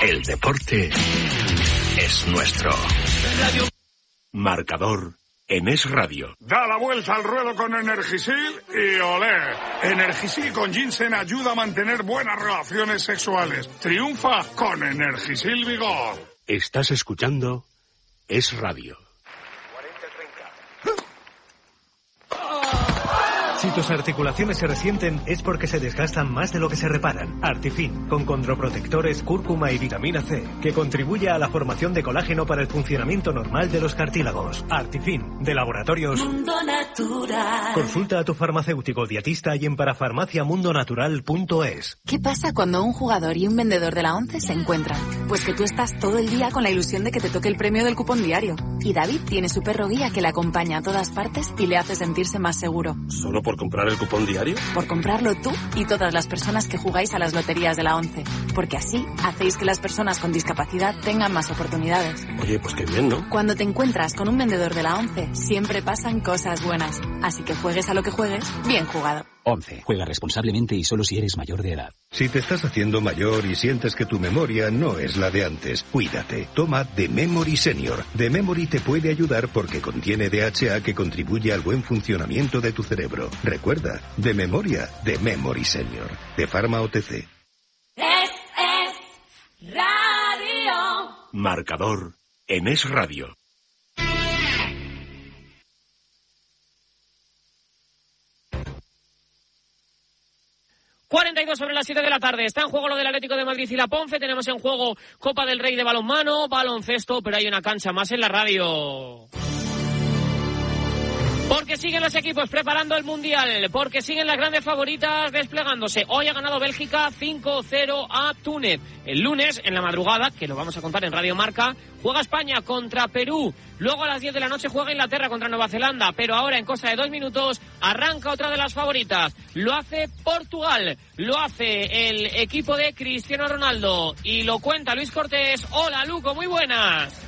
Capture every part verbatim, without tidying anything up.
El deporte es nuestro. Radio. Marcador en Es Radio. Da la vuelta al ruedo con Energisil y olé. Energisil con ginseng ayuda a mantener buenas relaciones sexuales. Triunfa con Energisil Vigor. Estás escuchando Es Radio. Si tus articulaciones se resienten es porque se desgastan más de lo que se reparan. Artifin, con condroprotectores, cúrcuma y vitamina C, que contribuye a la formación de colágeno para el funcionamiento normal de los cartílagos. Artifin, de Laboratorios Mundo Natural. Consulta a tu farmacéutico dietista y en parafarmacia mundo natural punto es. ¿Qué pasa cuando un jugador y un vendedor de la ONCE se encuentran? Pues que tú estás todo el día con la ilusión de que te toque el premio del cupón diario. Y David tiene su perro guía que le acompaña a todas partes y le hace sentirse más seguro. ¿Solo por comprar el cupón diario? Por comprarlo tú y todas las personas que jugáis a las loterías de la ONCE. Porque así hacéis que las personas con discapacidad tengan más oportunidades. Oye, pues qué bien, ¿no? Cuando te encuentras con un vendedor de la ONCE, siempre pasan cosas buenas. Así que juegues a lo que juegues, bien jugado. ONCE. Juega responsablemente y solo si eres mayor de edad. Si te estás haciendo mayor y sientes que tu memoria no es la de antes, cuídate. Toma The Memory Senior. The Memory te puede ayudar porque contiene D H A que contribuye al buen funcionamiento de tu cerebro. Recuerda, de memoria, The Memory Senior. De Pharma O T C. Es, es Radio. Marcador en Es Radio. cuarenta y dos sobre las siete de la tarde. Está en juego lo del Atlético de Madrid y la Ponce. Tenemos en juego Copa del Rey de balonmano, baloncesto, pero hay una cancha más en la radio. Porque siguen los equipos preparando el Mundial, porque siguen las grandes favoritas desplegándose. Hoy ha ganado Bélgica cinco cero a Túnez. El lunes, en la madrugada, que lo vamos a contar en Radio Marca, juega España contra Perú. Luego a las diez de la noche juega Inglaterra contra Nueva Zelanda. Pero ahora, en cosa de dos minutos, arranca otra de las favoritas. Lo hace Portugal, lo hace el equipo de Cristiano Ronaldo. Y lo cuenta Luis Cortés. Hola, Luco, muy buenas.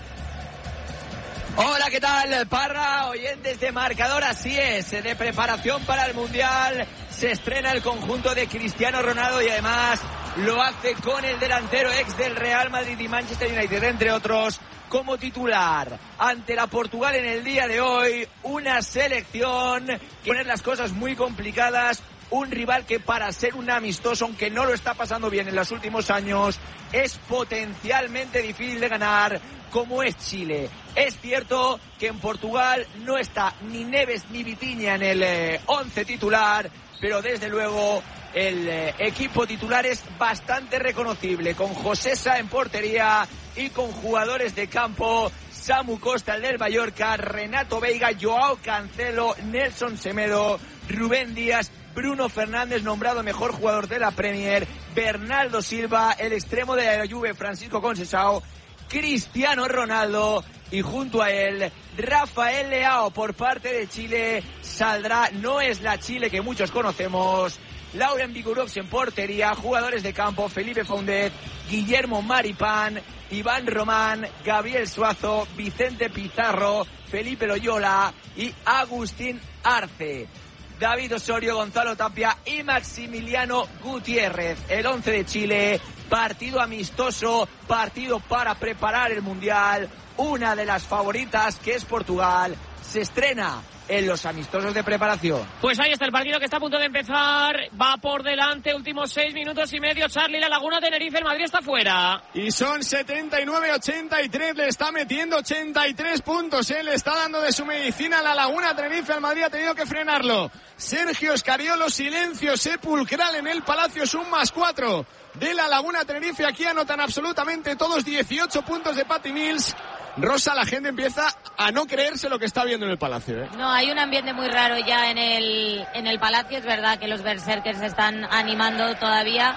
Hola, ¿qué tal, Parra? Oyentes de Marcador, así es, de preparación para el Mundial. Se estrena el conjunto de Cristiano Ronaldo y además lo hace con el delantero ex del Real Madrid y Manchester United, entre otros, como titular. Ante la Portugal en el día de hoy, una selección que pone las cosas muy complicadas. Un rival que para ser un amistoso, aunque no lo está pasando bien en los últimos años, es potencialmente difícil de ganar, como es Chile. Es cierto que en Portugal no está ni Neves ni Vitinha en el eh, once titular, pero desde luego el eh, equipo titular es bastante reconocible, con José Sá en portería y con jugadores de campo: Samu Costa, el del Mallorca, Renato Veiga, Joao Cancelo, Nelson Semedo, Rubén Díaz, Bruno Fernández, nombrado mejor jugador de la Premier, Bernardo Silva, el extremo de la Juve, Francisco Conceição, Cristiano Ronaldo, y junto a él Rafael Leao. Por parte de Chile saldrá, no es la Chile que muchos conocemos, Lauren Vigurovs en portería, jugadores de campo: Felipe Foundet, Guillermo Maripán, Iván Román, Gabriel Suazo, Vicente Pizarro, Felipe Loyola y Agustín Arce. David Osorio, Gonzalo Tapia y Maximiliano Gutiérrez. El once de Chile, partido amistoso, partido para preparar el Mundial. Una de las favoritas, que es Portugal, se estrena en los amistosos de preparación. Pues ahí está el partido que está a punto de empezar. Va por delante, últimos seis minutos y medio. Charlie, la Laguna Tenerife, el Madrid está fuera. Y son setenta y nueve a ochenta y tres, le está metiendo ochenta y tres puntos, ¿eh? Le está dando de su medicina la Laguna Tenerife. El Madrid ha tenido que frenarlo. Sergio Escariolo, silencio sepulcral en el Palacio, es un más cuatro de la Laguna Tenerife. Aquí anotan absolutamente todos, dieciocho puntos de Patty Mills. Rosa, la gente empieza a no creerse lo que está viendo en el Palacio, ¿eh? No, hay un ambiente muy raro ya en el, en el Palacio. Es verdad que los berserkers se están animando todavía,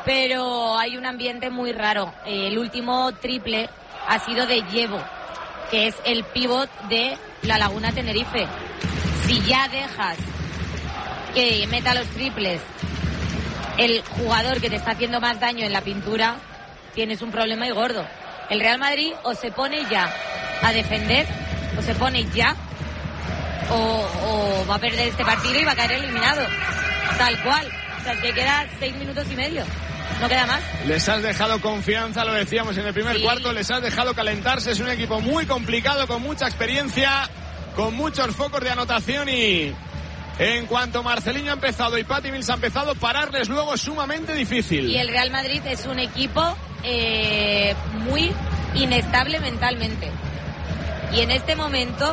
pero hay un ambiente muy raro. El último triple ha sido de Llevo, que es el pívot de la Laguna Tenerife. Si ya dejas que meta los triples el jugador que te está haciendo más daño en la pintura, tienes un problema y gordo. El Real Madrid o se pone ya a defender, o se pone ya, o, o va a perder este partido y va a caer eliminado. Tal cual. O sea, que queda seis minutos y medio. No queda más. Les has dejado confianza, lo decíamos en el primer sí. cuarto, les has dejado calentarse. Es un equipo muy complicado, con mucha experiencia, con muchos focos de anotación y en cuanto Marceliño ha empezado y Patty Mills ha empezado, pararles luego es sumamente difícil. Y el Real Madrid es un equipo eh, muy inestable mentalmente. Y en este momento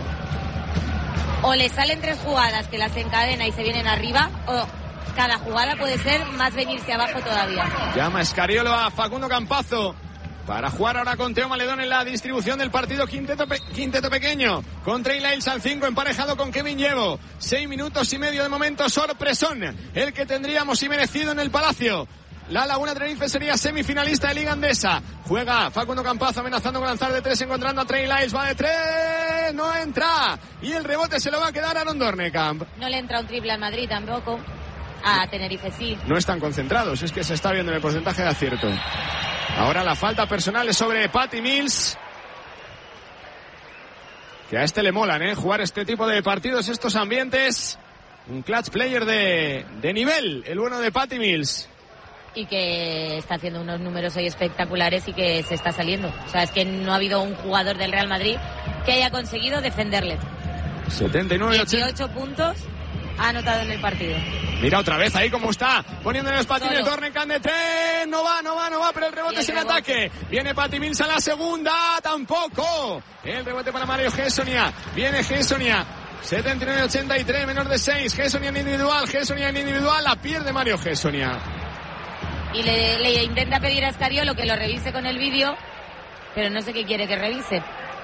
o le salen tres jugadas que las encadena y se vienen arriba, o cada jugada puede ser más venirse abajo todavía. Llama Escariolo a Facundo Campazo para jugar ahora con Teo Maledón en la distribución del partido. Quinteto, pe- quinteto pequeño con Trey Lyles al cinco, emparejado con Kevin Llevo. Seis minutos y medio de momento, sorpresón el que tendríamos y merecido en el Palacio. La Laguna Tenerife sería semifinalista de Liga Andesa. Juega Facundo Campazo amenazando con lanzar de tres, encontrando a Trey Lyles. Va de tres, no entra. Y el rebote se lo va a quedar a Aaron Dornekamp. No le entra un triple al Madrid tampoco. A Tenerife sí. No están concentrados, es que se está viendo en el porcentaje de acierto. Ahora la falta personal es sobre Patty Mills. Que a este le molan, ¿eh? Jugar este tipo de partidos, estos ambientes. Un clutch player de, de nivel, el bueno de Patty Mills. Y que está haciendo unos números hoy espectaculares y que se está saliendo. O sea, es que no ha habido un jugador del Real Madrid que haya conseguido defenderle. setenta y nueve ochenta. dieciocho puntos ha anotado en el partido. Mira otra vez ahí cómo está, poniendo en los patines Dornekamp de tres, no va, no va, no va, pero el rebote es en ataque. Viene Patty Mills a la segunda, tampoco. El rebote para Mario Gessonia, viene Gessonia. setenta y nueve ochenta y tres, menor de seis. Gessonia en individual, Gessonia en individual, la pierde Mario Gessonia. Y le, le intenta pedir a Escariolo que lo revise con el vídeo, pero no sé qué quiere que revise.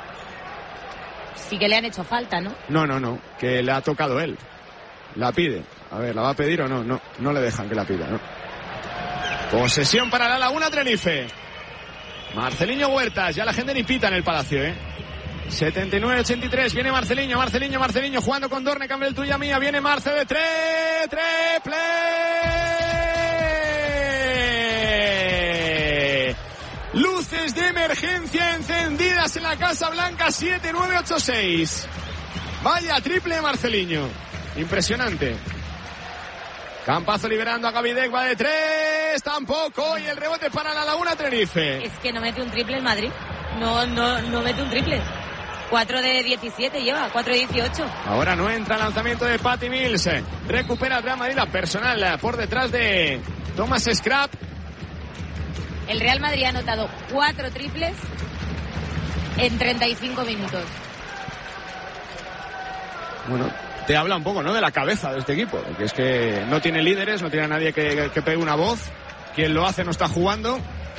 Sí que le han hecho falta, ¿no? No, no, no, que le ha tocado él. La pide. A ver, ¿la va a pedir o no? No, no le dejan que la pida, ¿no? Posesión para la Laguna Tenerife. Marceliño Huertas, ya la gente ni pita en el Palacio, ¿eh? setenta y nueve ochenta y tres, viene Marceliño, Marceliño, Marceliño jugando con Dornekamp, el tuya mía, viene Marce de tres, triple. Luces de emergencia encendidas en la Casa Blanca, siete nueve ocho seis. Vaya triple de Marceliño. Impresionante. Campazo liberando a Gavidec, va de tres, tampoco, y el rebote para la Laguna Tenerife. Es que no mete un triple el Madrid. No, no, no mete un triple. cuatro de diecisiete lleva, cuatro de dieciocho. Ahora no entra el lanzamiento de Patty Mills. Recupera el Real Madrid, la personal por detrás de Thomas Scrap. El Real Madrid ha anotado cuatro triples en treinta y cinco minutos. Bueno, te habla un poco, ¿no?, de la cabeza de este equipo, que es que no tiene líderes, no tiene a nadie que, que pegue una voz. Quien lo hace no está jugando.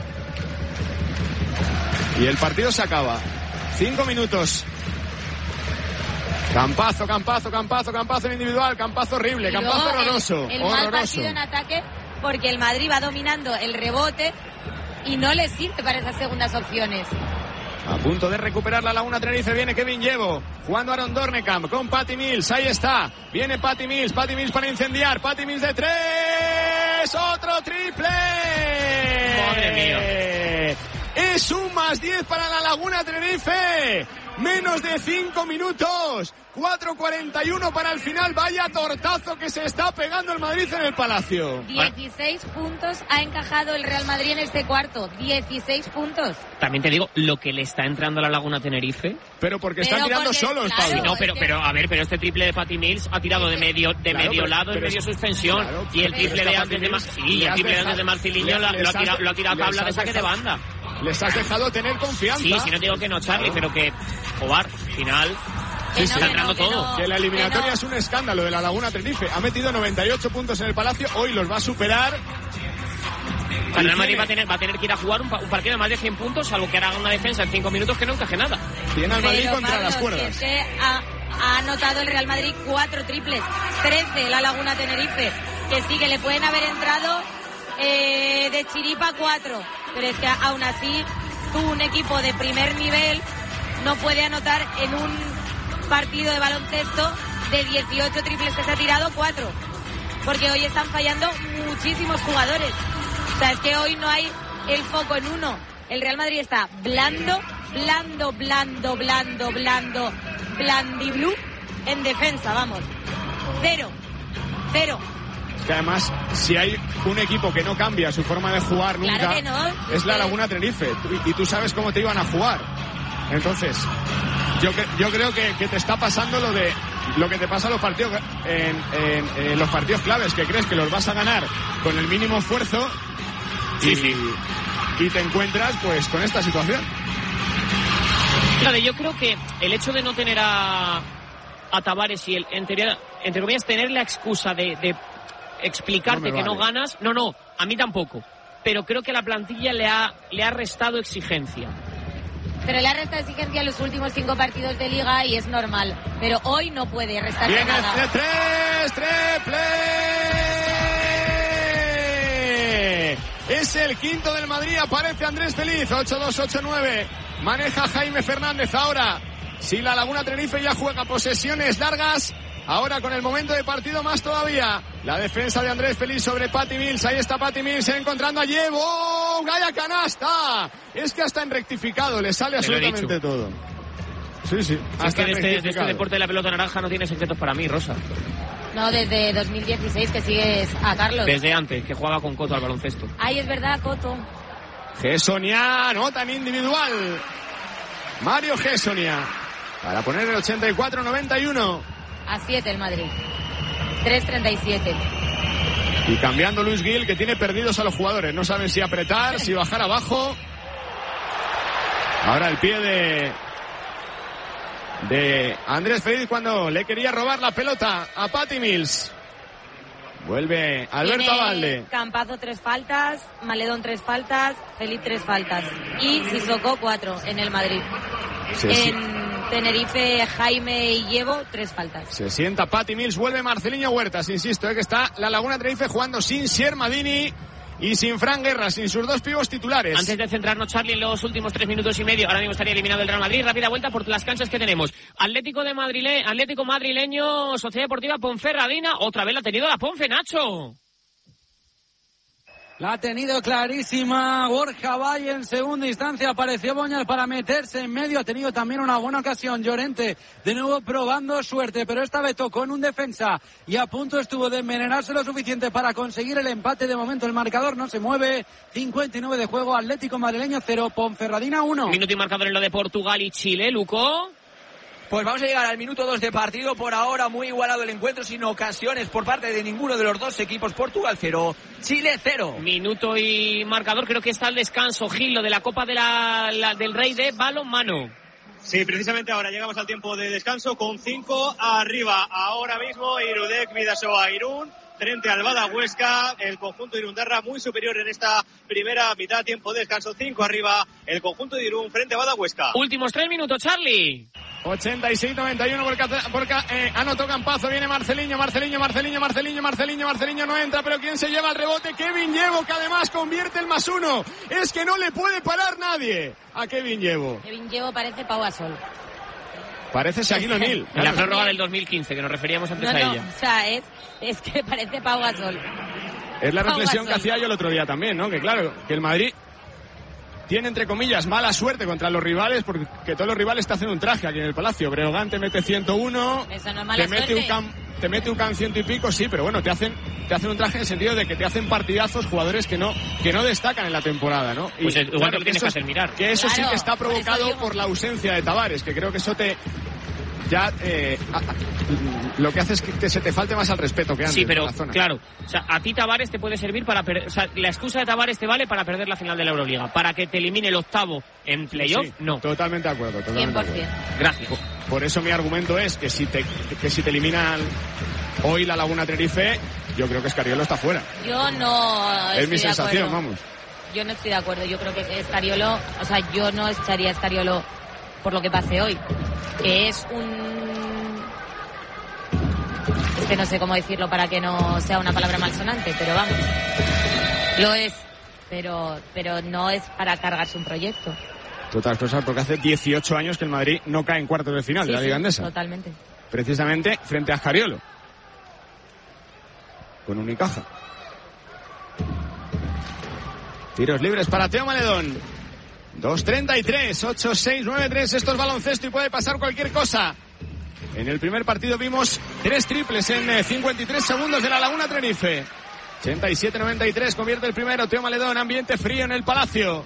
Y el partido se acaba. Cinco minutos. Campazo, Campazo, Campazo, Campazo en individual, Campazo horrible, y Campazo horroroso. El, el horroroso. mal partido en ataque, porque el Madrid va dominando el rebote y no le sirve para esas segundas opciones. A punto de recuperar la Laguna Tenerife, viene Kevin Llevo, jugando Aaron Dornekamp con Patty Mills, ahí está, viene Patty Mills, Patty Mills para incendiar, Patty Mills de tres, otro triple. Madre mía. Es un más diez para la Laguna Tenerife. Menos de cinco minutos. cuatro cuarenta y uno para el final. Vaya tortazo que se está pegando el Madrid en el Palacio. dieciséis puntos ha encajado el Real Madrid en este cuarto. dieciséis puntos. También te digo, lo que le está entrando a la Laguna Tenerife. Pero porque pero están tirando porque, solos, claro, Pablo. Sí, no, pero, pero, a ver, pero este triple de Patty Mills ha tirado de medio, de Claro, medio pero, lado, de pero medio es, suspensión. Claro, y el triple de antes de Mar... Sí, el triple de antes de Marceliño lo, lo ha tirado, lo ha tirado a tabla de saque de banda. Les has dejado tener confianza. Sí, si no digo que no, Charlie, pero que jugar, final, Que está no, entrando que no, todo. Que la eliminatoria Que no. es un escándalo de la Laguna Tenerife. Ha metido noventa y ocho puntos en el Palacio. Hoy los va a superar. O sea, el Real Madrid va a, tener, va a tener que ir a jugar un, pa- un partido de más de cien puntos, salvo que haga una defensa en cinco minutos que no encaje nada. Tiene al Madrid Pero, contra Pablo, las si cuerdas. es que ha, ha anotado el Real Madrid cuatro triples, trece la Laguna Tenerife, que sí que le pueden haber entrado eh, de chiripa cuatro, pero es que aún así tú, un equipo de primer nivel, no puede anotar en un partido de baloncesto de dieciocho triples que se ha tirado cuatro, porque hoy están fallando muchísimos jugadores. O sea, es que hoy no hay el foco en uno. El Real Madrid está blando, blando, blando, blando, blando, blandiblú en defensa, vamos. Cero, cero. Es que además, si hay un equipo que no cambia su forma de jugar nunca, claro que no. es la Laguna Tenerife. Y, y tú sabes cómo te iban a jugar. Entonces, yo, yo creo que, que te está pasando lo de lo que te pasa en los partidos en, en, en los partidos claves, que crees que los vas a ganar con el mínimo esfuerzo y, sí, sí. y te encuentras pues con esta situación. Claro, yo creo que el hecho de no tener a, a Tavares y el, en teoría, entre comillas, tener la excusa de, de explicarte no que vale. no ganas, no, no, a mí tampoco. Pero creo que la plantilla le ha, le ha restado exigencia. Pero le ha restado exigencia en los últimos cinco partidos de Liga y es normal. Pero hoy no puede restarle Viene nada. Viene tres, triple. Es el quinto del Madrid, aparece Andrés Feliz, ocho dos, ocho nueve. Maneja Jaime Fernández ahora. Si la Laguna Tenerife ya juega posesiones largas, ahora con el momento de partido más todavía. La defensa de Andrés Feliz sobre Patty Mills. Ahí está Patty Mills encontrando a Llevo. ¡Gaya canasta! Es que hasta en rectificado le sale absolutamente todo. Sí, sí. Hasta es que de este, de este deporte de la pelota naranja no tiene secretos para mí, Rosa. No, desde dos mil dieciséis que sigues a Carlos. Desde antes, que jugaba con Coto al baloncesto. Ay, es verdad, Coto. Gessonia, nota en individual. Mario Gessonia. Para poner el ochenta y cuatro noventa y uno. A siete el Madrid. tres treinta y siete. Y cambiando Luis Gil, que tiene perdidos a los jugadores. No saben si apretar, si bajar abajo. Ahora el pie de... de Andrés Feliz cuando le quería robar la pelota a Patty Mills. Vuelve Alberto Abalde. Campazo tres faltas, Maledón tres faltas, Feliz tres faltas. Y Sissoko cuatro en el Madrid. Sí, en sí. Tenerife, Jaime y Llevo, tres faltas. Se sienta Patty Mills, vuelve Marceliño Huertas. Insisto, eh, que está la Laguna Tenerife jugando sin Siermadini y sin Fran Guerra, sin sus dos pibos titulares. Antes de centrarnos, Charlie, en los últimos tres minutos y medio, ahora mismo estaría eliminado el Real Madrid. Rápida vuelta por las canchas que tenemos. Atlético de Madrile, Atlético Madrileño, Sociedad Deportiva Ponferradina. Otra vez la ha tenido la Ponfe, Nacho. La ha tenido clarísima Borja Valle en segunda instancia. Apareció Boñal para meterse en medio. Ha tenido también una buena ocasión Llorente. De nuevo probando suerte, pero esta vez tocó en un defensa y a punto estuvo de envenenarse lo suficiente para conseguir el empate. De momento el marcador no se mueve. cincuenta y nueve de juego. Atlético Madrileño cero, Ponferradina uno. Minuto y marcador en lo de Portugal y Chile, Luco. Pues vamos a llegar al minuto dos de partido. Por ahora muy igualado el encuentro, sin ocasiones por parte de ninguno de los dos equipos. Portugal cero, Chile cero. Minuto y marcador, creo que está el descanso, Gil, lo de la Copa de la, la, del Rey de balonmano. Sí, precisamente ahora llegamos al tiempo de descanso con cinco arriba. Ahora mismo Irudek Bidasoa Irún frente al Bada Huesca, el conjunto de Irundarra muy superior en esta primera mitad, tiempo de descanso, cinco arriba, el conjunto de Irún frente a Bada Huesca. Últimos tres minutos, Charlie. ochenta y seis noventa y uno por, por eh, anotó Campazo, viene Marceliño, Marceliño, Marceliño, Marceliño, Marceliño, Marceliño no entra, pero ¿quién se lleva el rebote? Kevin Llevo, que además convierte el más uno. Es que no le puede parar nadie a Kevin Llevo. Kevin Llevo parece Pau Gasol. Parece Shaquille O'Neal. En la prórroga del dos mil quince, que nos referíamos antes no, a no, ella. O sea, es, es que parece Pau Gasol. Es la Pau reflexión Gasol. que hacía yo el otro día también, ¿no? Que claro, que el Madrid tiene, entre comillas, mala suerte contra los rivales, porque todos los rivales te hacen un traje aquí en el Palacio. Breogán te mete ciento uno, Eso no es mala te mete suerte. un cam, te mete un can ciento y pico, sí, pero bueno, te hacen te hacen un traje en el sentido de que te hacen partidazos jugadores que no que no destacan en la temporada, ¿no? Pues igual claro, que lo tienes que hacer mirar. Que eso Claro, sí que está por eso provocado digo. por la ausencia de Tavares, que creo que eso te ya eh, a, a, lo que hace es que te, se te falte más al respeto que antes. Sí, pero en la zona. claro, o sea, a ti Tavares te puede servir para perder, o sea, la excusa de Tavares te vale para perder la final de la Euroliga, para que te elimine el octavo en playoff, Sí, no. Totalmente de acuerdo, totalmente cien por de ciento. acuerdo. Gracias. Por, por eso mi argumento es que si te que si te eliminan hoy la Laguna Tenerife, yo creo que Escariolo está fuera. Yo no Es estoy mi de sensación, acuerdo. vamos. Yo no estoy de acuerdo. Yo creo que Escariolo, o sea, yo no echaría a Escariolo por lo que pase hoy. Que es un... Es que no sé cómo decirlo para que no sea una palabra malsonante, pero vamos. Lo es. Pero, pero no es para cargarse un proyecto. Total cosas, porque hace dieciocho años que el Madrid no cae en cuartos de final Sí, de la sí, Liga Endesa. totalmente. Precisamente frente a Escariolo. Con Unicaja. Tiros libres para Teo Maledón. dos treinta y tres, ocho seis nueve tres. Esto es baloncesto y puede pasar cualquier cosa. En el primer partido vimos tres triples en cincuenta y tres segundos de la Laguna Tenerife. ochenta y siete noventa y tres, convierte el primero Teo Maledón, ambiente frío en el Palacio.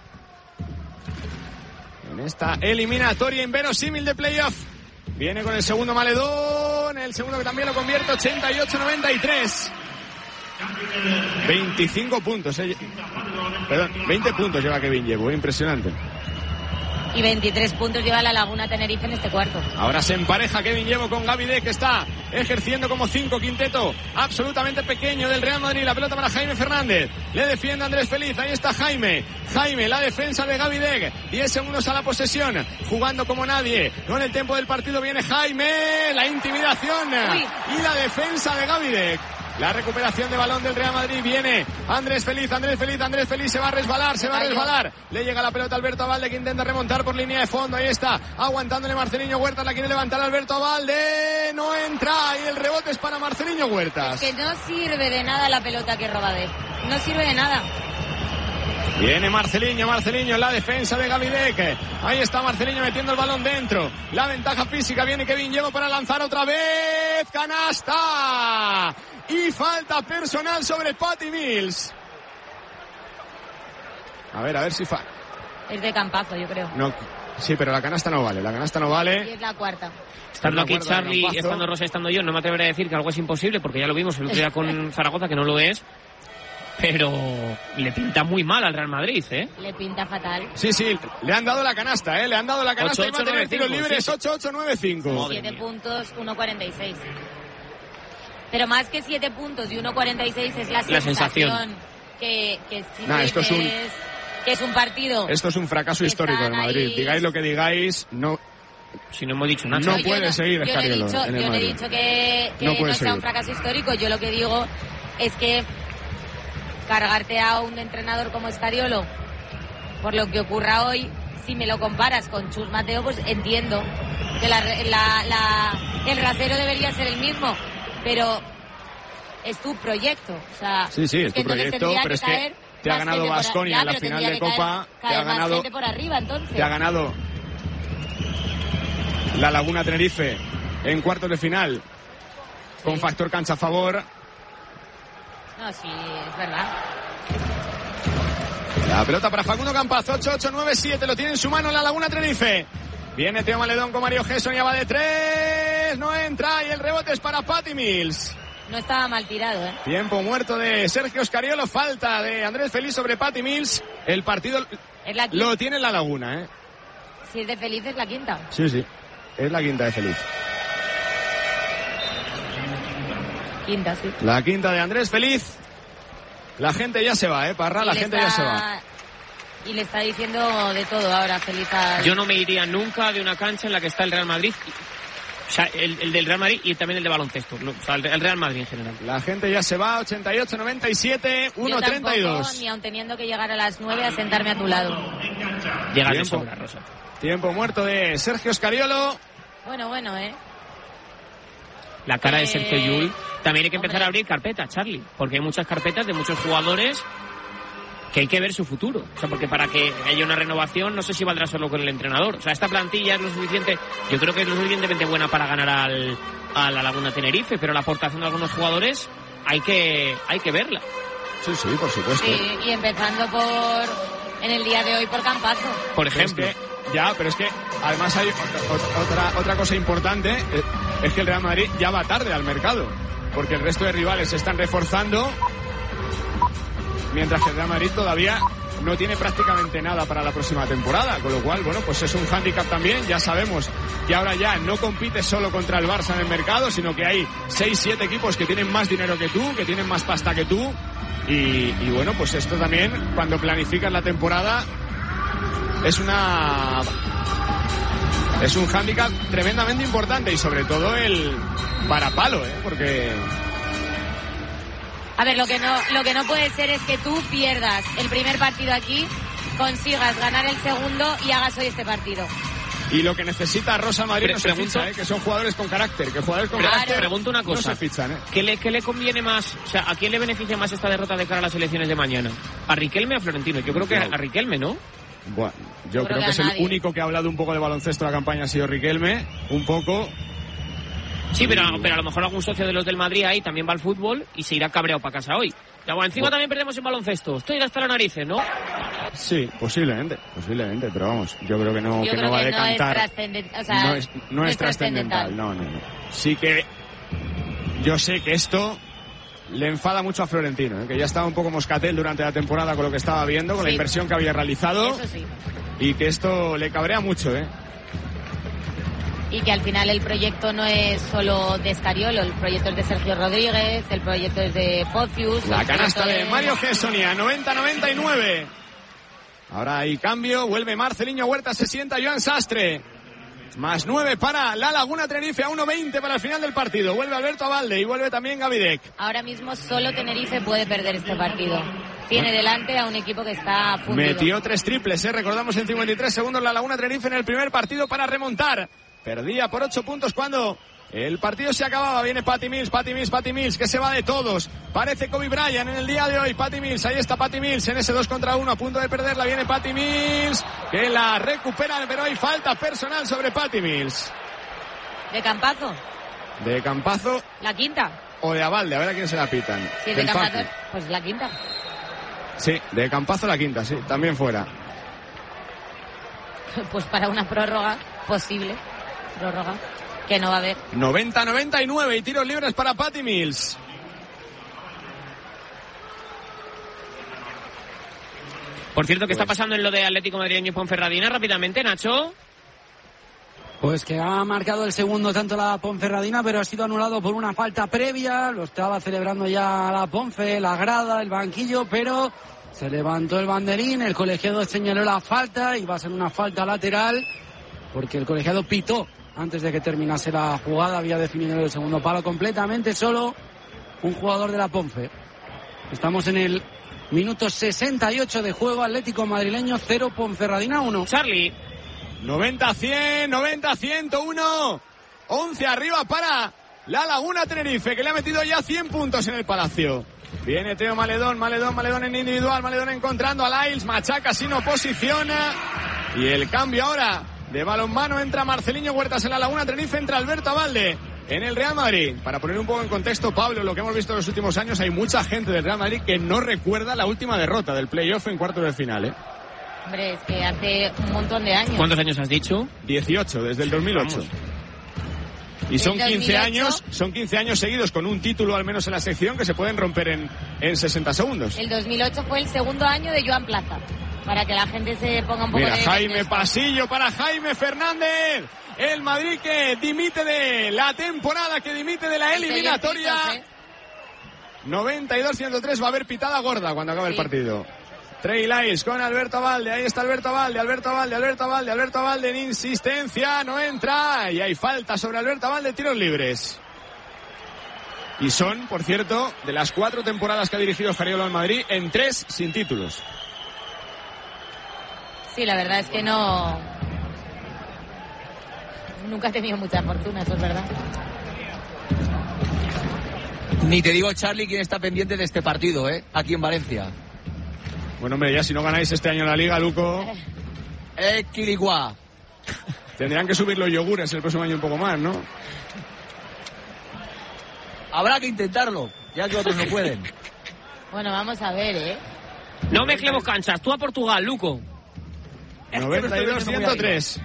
En esta eliminatoria inverosímil de playoff. Viene con el segundo Maledón, el segundo que también lo convierte, ochenta y ocho noventa y tres. veinticinco puntos, eh. Perdón, veinte puntos lleva Kevin Yeboah, impresionante. Y veintitrés puntos lleva la Laguna Tenerife en este cuarto. Ahora se empareja Kevin Yeboah con Gaby Deck, que está ejerciendo como cinco, quinteto absolutamente pequeño del Real Madrid. La pelota para Jaime Fernández. Le defiende Andrés Feliz. Ahí está Jaime. Jaime, la defensa de Gaby Deck. diez segundos a la posesión. Jugando como nadie. Con el tiempo del partido viene Jaime. La intimidación. Uy. Y la defensa de Gaby Deck. La recuperación de balón del Real Madrid. Viene Andrés Feliz, Andrés Feliz, Andrés Feliz. Se va a resbalar, se va a resbalar. Le llega la pelota a Alberto Abalde, que intenta remontar por línea de fondo. Ahí está, aguantándole Marceliño Huertas. La quiere levantar Alberto Abalde. No entra. Y el rebote es para Marceliño Huertas. Es que no sirve de nada la pelota que roba de. No sirve de nada. Viene Marceliño, Marceliño en la defensa de Gaby Deck. Ahí está Marceliño metiendo el balón dentro. La ventaja física, viene Kevin Yeboah para lanzar otra vez. ¡Canasta! Y falta personal sobre Patty Mills. A ver, a ver si fa... Es de campazo, yo creo. No, sí, pero la canasta no vale, la canasta no vale. Y es la cuarta. Estando aquí Charlie, estando Rosa, estando yo, no me atreveré a decir que algo es imposible, porque ya lo vimos el otro día con Zaragoza, que no lo es. Pero le pinta muy mal al Real Madrid, ¿eh? Le pinta fatal. Sí, sí, le han dado la canasta, ¿eh? Le han dado la canasta y va a tener tiros libres. Ocho ocho nueve cinco. siete puntos, uno cuarenta y seis. Pero más que siete puntos y uno cuarenta y seis es la, la sensación, sensación que, que, sí nah, esto es, un, es, que es un partido. Esto es un fracaso histórico de Madrid. Ahí... Digáis lo que digáis, no... Si no hemos dicho nada. No, no puede no, seguir Escariolo Yo, en el yo no he Madrid. dicho que, que no, no sea un fracaso histórico. Yo lo que digo es que cargarte a un entrenador como Escariolo por lo que ocurra hoy, si me lo comparas con Chus Mateo, pues entiendo que la, la, la, el rasero debería ser el mismo, pero es tu proyecto. O sea, sí, sí, es tu proyecto, pero es que te ha ganado Baskonia en la final de Copa, te ha ganado por arriba, entonces. Te ha ganado la Laguna Tenerife en cuartos de final con sí. factor cancha a favor. No, sí, es verdad. La pelota para Facundo Campas, ocho ocho nueve siete, lo tiene en su mano la Laguna Tenerife. Viene Teo Maledón con Mario Gesson, ya va de tres, no entra y el rebote es para Patty Mills. No estaba mal tirado, ¿eh? Tiempo muerto de Sergio Escariolo, falta de Andrés Feliz sobre Patty Mills. El partido lo tiene en la Laguna, ¿eh? Si es de Feliz es la quinta. Sí, sí, es la quinta de Feliz. Quinta, sí. La quinta de Andrés Feliz. La gente ya se va, ¿eh, Parra? La gente está... ya se va. Y le está diciendo de todo ahora, Feliz. A... Yo no me iría nunca de una cancha en la que está el Real Madrid. O sea, el, el del Real Madrid y también el de baloncesto. O sea, el, el Real Madrid en general. La gente ya se va, ochenta y ocho noventa y siete, uno treinta y dos. Ni aun teniendo que llegar a las nueve a sentarme a tu lado. Llegas de sobra, Rosa. Tiempo muerto de Sergio Escariolo. Bueno, bueno, ¿eh? La cara eh... de Sergio Llull. También hay que empezar Hombre. a abrir carpetas, Charlie, porque hay muchas carpetas de muchos jugadores que hay que ver su futuro. O sea, porque para que haya una renovación, no sé si valdrá solo con el entrenador. O sea, esta plantilla es lo suficiente, yo creo que es lo suficientemente buena para ganar al, a la Laguna Tenerife, pero la aportación de algunos jugadores hay que, hay que verla. Sí, sí, por supuesto. Sí, y empezando por, en el día de hoy, por Campazzo. Por ejemplo. Es que, ya, pero es que además hay otra, otra cosa importante, es que el Real Madrid ya va tarde al mercado, porque el resto de rivales se están reforzando, mientras que el Real Madrid todavía no tiene prácticamente nada para la próxima temporada, con lo cual, bueno, pues es un hándicap también. Ya sabemos que ahora ya no compite solo contra el Barça en el mercado, sino que hay seis, siete equipos que tienen más dinero que tú, que tienen más pasta que tú, y, y bueno, pues esto también, cuando planificas la temporada, es una... es un hándicap tremendamente importante, y sobre todo el varapalo, ¿eh? Porque... A ver, lo que no lo que no puede ser es que tú pierdas el primer partido aquí, consigas ganar el segundo y hagas hoy este partido. Y lo que necesita Rosa Madrid Pre- no se pregunto, ficha, ¿eh? Que son jugadores con carácter, que jugadores con claro. carácter Pregunto una cosa. No se fichan, ¿eh? ¿Qué le, ¿Qué le conviene más? O sea, ¿a quién le beneficia más esta derrota de cara a las elecciones de mañana? ¿A Riquelme o a Florentino? Yo creo que a, a Riquelme, ¿no? Bueno, yo, yo creo, creo que, que es nadie. El único que ha hablado un poco de baloncesto de la campaña ha sido Riquelme, un poco. Sí, pero, pero a lo mejor algún socio de los del Madrid ahí también va al fútbol y se irá cabreado para casa hoy. Ya, bueno, encima bueno. también perdemos en baloncesto. Estoy hasta las narices, ¿no? Sí, posiblemente, posiblemente, pero vamos, yo creo que no, yo que creo no va que a decantar. No es, trascendent- o sea, no es, no no es es trascendental, no, no, no. Sí que yo sé que esto le enfada mucho a Florentino, ¿eh? Que ya estaba un poco moscatel durante la temporada con lo que estaba viendo, con sí. la inversión que había realizado. Eso sí. Y que esto le cabrea mucho, ¿eh? Y que al final el proyecto no es solo de Scariolo, el proyecto es de Sergio Rodríguez, el proyecto es de Pocius. La canasta de Mario Gessonia, noventa noventa y nueve. Ahora hay cambio, vuelve Marceliño Huerta, se sienta Joan Sastre. Más nueve para La Laguna Tenerife, a uno veinte para el final del partido. Vuelve Alberto Abalde y vuelve también Gavidec. Ahora mismo solo Tenerife puede perder este partido. Tiene delante a un equipo que está fundido. Metió tres triples, ¿eh? Recordamos en cincuenta y tres segundos La Laguna Tenerife en el primer partido para remontar. Perdía por ocho puntos cuando el partido se acababa. Viene Patty Mills, Patty Mills, Patty Mills, que se va de todos. Parece Kobe Bryant en el día de hoy. Patty Mills, ahí está Patty Mills en ese dos contra uno, a punto de perderla. Viene Patty Mills, que la recupera, pero hay falta personal sobre Patty Mills. ¿De Campazo? De Campazo. ¿La quinta? O de Abalde, a ver a quién se la pitan. Sí, de Campazo, pues la quinta. Sí, de Campazo la quinta, sí, también fuera. Pues para una prórroga posible. Prórroga, que no va a haber. noventa noventa y nueve y tiros libres para Patty Mills. Por cierto, ¿qué pues. está pasando en lo de Atlético Madrileño y Ponferradina? Rápidamente, Nacho. Pues que ha marcado el segundo tanto la Ponferradina, pero ha sido anulado por una falta previa. Lo estaba celebrando ya la Ponfe, la grada, el banquillo, pero se levantó el banderín, el colegiado señaló la falta y va a ser una falta lateral porque el colegiado pitó antes de que terminase la jugada, había definido el segundo palo completamente solo un jugador de la Ponfe. Estamos en el minuto sesenta y ocho de juego, Atlético Madrileño cero, Ponferradina uno. Charlie. noventa cien, noventa ciento uno. once arriba para La Laguna Tenerife, que le ha metido ya cien puntos en el Palacio. Viene Teo Maledón, Maledón, Maledón en individual, Maledón encontrando a Lyles, machaca si no posiciona. Y el cambio ahora de balonmano, entra Marceliño Huertas en La Laguna Tenerife, entra Alberto Abalde en el Real Madrid. Para poner un poco en contexto, Pablo, lo que hemos visto en los últimos años, hay mucha gente del Real Madrid que no recuerda la última derrota del playoff en cuartos de final, ¿eh? Hombre, es que hace un montón de años. ¿Cuántos años has dicho? dieciocho, desde el dos mil ocho. Vamos. Y son quince años, son quince años seguidos con un título al menos en la sección que se pueden romper en, en sesenta segundos. El dos mil ocho fue el segundo año de Joan Plaza, para que la gente se ponga un poco Mira, de... Jaime Pasillo para Jaime Fernández. El Madrid que dimite de la temporada, que dimite de la eliminatoria. noventa y dos a ciento tres, va a haber pitada gorda cuando acabe sí. el partido. Trey Lyles con Alberto Abalde, ahí está Alberto Abalde, Alberto Abalde, Alberto Abalde, Alberto Abalde en insistencia, no entra y hay falta sobre Alberto Abalde, tiros libres. Y son, por cierto, de las cuatro temporadas que ha dirigido Scariolo al Madrid, en tres sin títulos. Sí, la verdad es que no... Nunca ha tenido mucha fortuna, eso es verdad. Ni te digo, Charlie, quién está pendiente de este partido, ¿eh? Aquí en Valencia. Bueno, hombre, ya si no ganáis este año la Liga, Luco... Eh, Quiliguá. Tendrán que subir los yogures el próximo año un poco más, ¿no? Habrá que intentarlo, ya que otros no pueden. Bueno, vamos a ver, ¿eh? No mezclemos canchas, tú a Portugal, Luco. noventa y dos a ciento tres.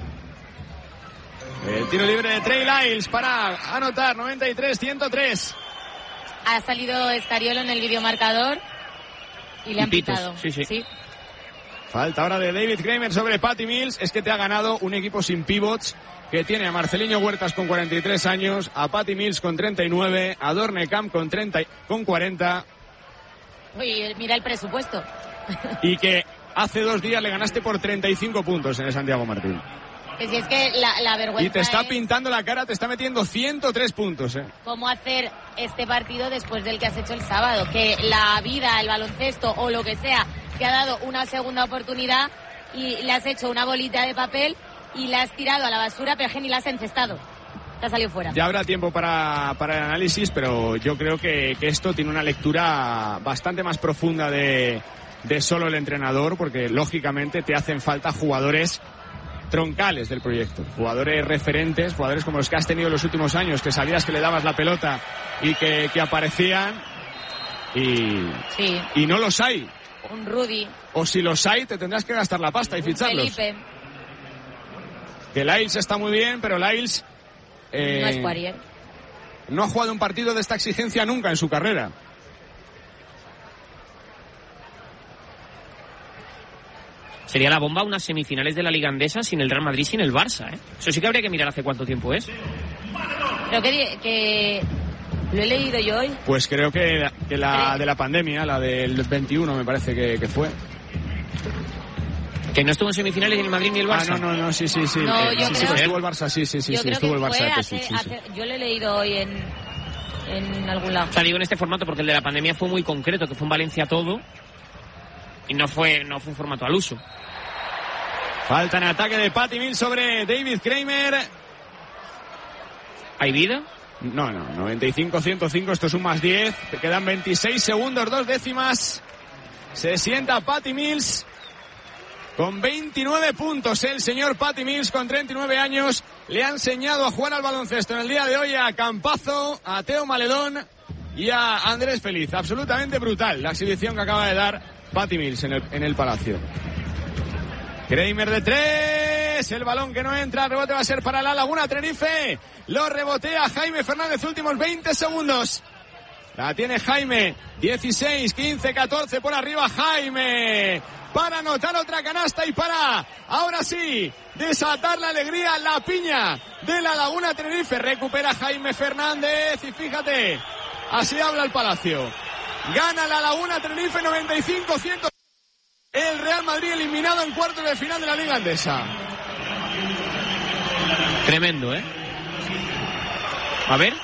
El tiro libre de Trey Lyles para anotar, noventa y tres a ciento tres. Ha salido Scariolo en el videomarcador y le y han pitos, pitado. Sí, sí. sí. Falta ahora de David Kramer sobre Patty Mills. Es que te ha ganado un equipo sin pivots que tiene a Marceliño Huertas con cuarenta y tres años, a Patty Mills con treinta y nueve, a Dornecamp con treinta, con cuarenta. Oye, mira el presupuesto. Y que hace dos días le ganaste por treinta y cinco puntos en el Santiago Martín. Que si es que la, la vergüenza. Y te está es pintando la cara, te está metiendo ciento tres puntos, ¿eh? ¿Cómo hacer este partido después del que has hecho el sábado? Que la vida, el baloncesto o lo que sea, te ha dado una segunda oportunidad y le has hecho una bolita de papel y la has tirado a la basura, pero ni la has encestado. Te ha salido fuera. Ya habrá tiempo para, para el análisis, pero yo creo que, que esto tiene una lectura bastante más profunda de, de solo el entrenador, porque lógicamente te hacen falta jugadores troncales del proyecto, jugadores referentes, jugadores como los que has tenido en los últimos años, que sabías que le dabas la pelota y que, que aparecían y, sí. y no los hay. Un Rudy. O si los hay, te tendrás que gastar la pasta y un ficharlos. Felipe. Que Lyles está muy bien, pero Lyles eh, no es Poirier. No ha jugado un partido de esta exigencia nunca en su carrera. Sería la bomba unas semifinales de la Liga Andesa sin el Real Madrid, sin el Barça, ¿eh? Eso sí que habría que mirar hace cuánto tiempo es. Creo que, que lo he leído yo hoy. Pues creo que, que la de la pandemia, la del veintiuno me parece que, que fue. Que no estuvo en semifinales ni el Madrid ni el Barça. Ah, no, no, no, sí, sí, sí. No, eh, yo sí, creo, sí, estuvo el Barça, sí, sí, sí, yo sí creo estuvo que el Barça. Fue de hace, sí, sí, hace, sí. yo lo he leído hoy en, en algún lado. O sea, digo en este formato porque el de la pandemia fue muy concreto, que fue en Valencia todo y no fue, no fue un formato al uso. Falta en ataque de Patty Mills sobre David Kramer. ¿Hay vida? No, no, noventa y cinco a ciento cinco, esto es un más diez. Te quedan veintiséis segundos, dos décimas. Se sienta Patty Mills con veintinueve puntos. El señor Patty Mills, con treinta y nueve años, le ha enseñado a jugar al baloncesto en el día de hoy a Campazo, a Teo Maledón y a Andrés Feliz. Absolutamente brutal la exhibición que acaba de dar Patty Mills en el, en el Palacio. Kramer de tres, el balón que no entra, el rebote va a ser para La Laguna Tenerife, lo rebotea Jaime Fernández, últimos veinte segundos, la tiene Jaime, dieciséis, quince, catorce, por arriba Jaime, para anotar otra canasta y para, ahora sí, desatar la alegría, la piña de La Laguna Tenerife, recupera Jaime Fernández y fíjate, así habla el Palacio, gana La Laguna Tenerife noventa y cinco a ciento. El Real Madrid eliminado en cuartos de final de la Liga Andesa. Tremendo, ¿eh? A ver.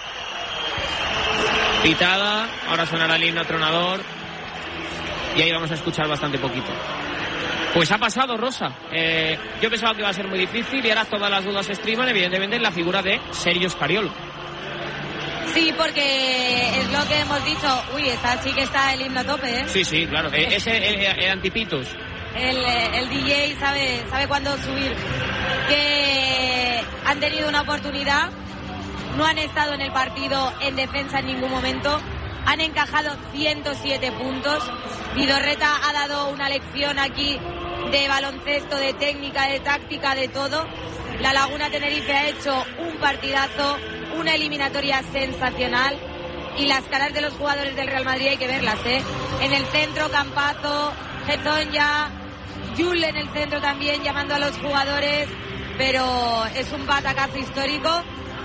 Pitada, ahora sonará el himno tronador. Y ahí vamos a escuchar bastante poquito. Pues ha pasado, Rosa. Eh, yo pensaba que iba a ser muy difícil y ahora todas las dudas se estriman, evidentemente, en la figura de Sergio Scariolo. Sí, porque es lo que hemos dicho. Uy, está, sí que está el himno a tope, ¿eh? Sí, sí, claro. Eh, ese, el, el antipitos. El, el D J sabe, sabe cuándo subir. Que han tenido una oportunidad, no han estado en el partido en defensa en ningún momento, han encajado ciento siete puntos. Vidorreta ha dado una lección aquí de baloncesto, de técnica, de táctica, de todo. La Laguna Tenerife ha hecho un partidazo, una eliminatoria sensacional y las caras de los jugadores del Real Madrid hay que verlas, ¿eh? En el centro, Campazo, Gezonja, Yul en el centro también llamando a los jugadores, pero es un batacazo histórico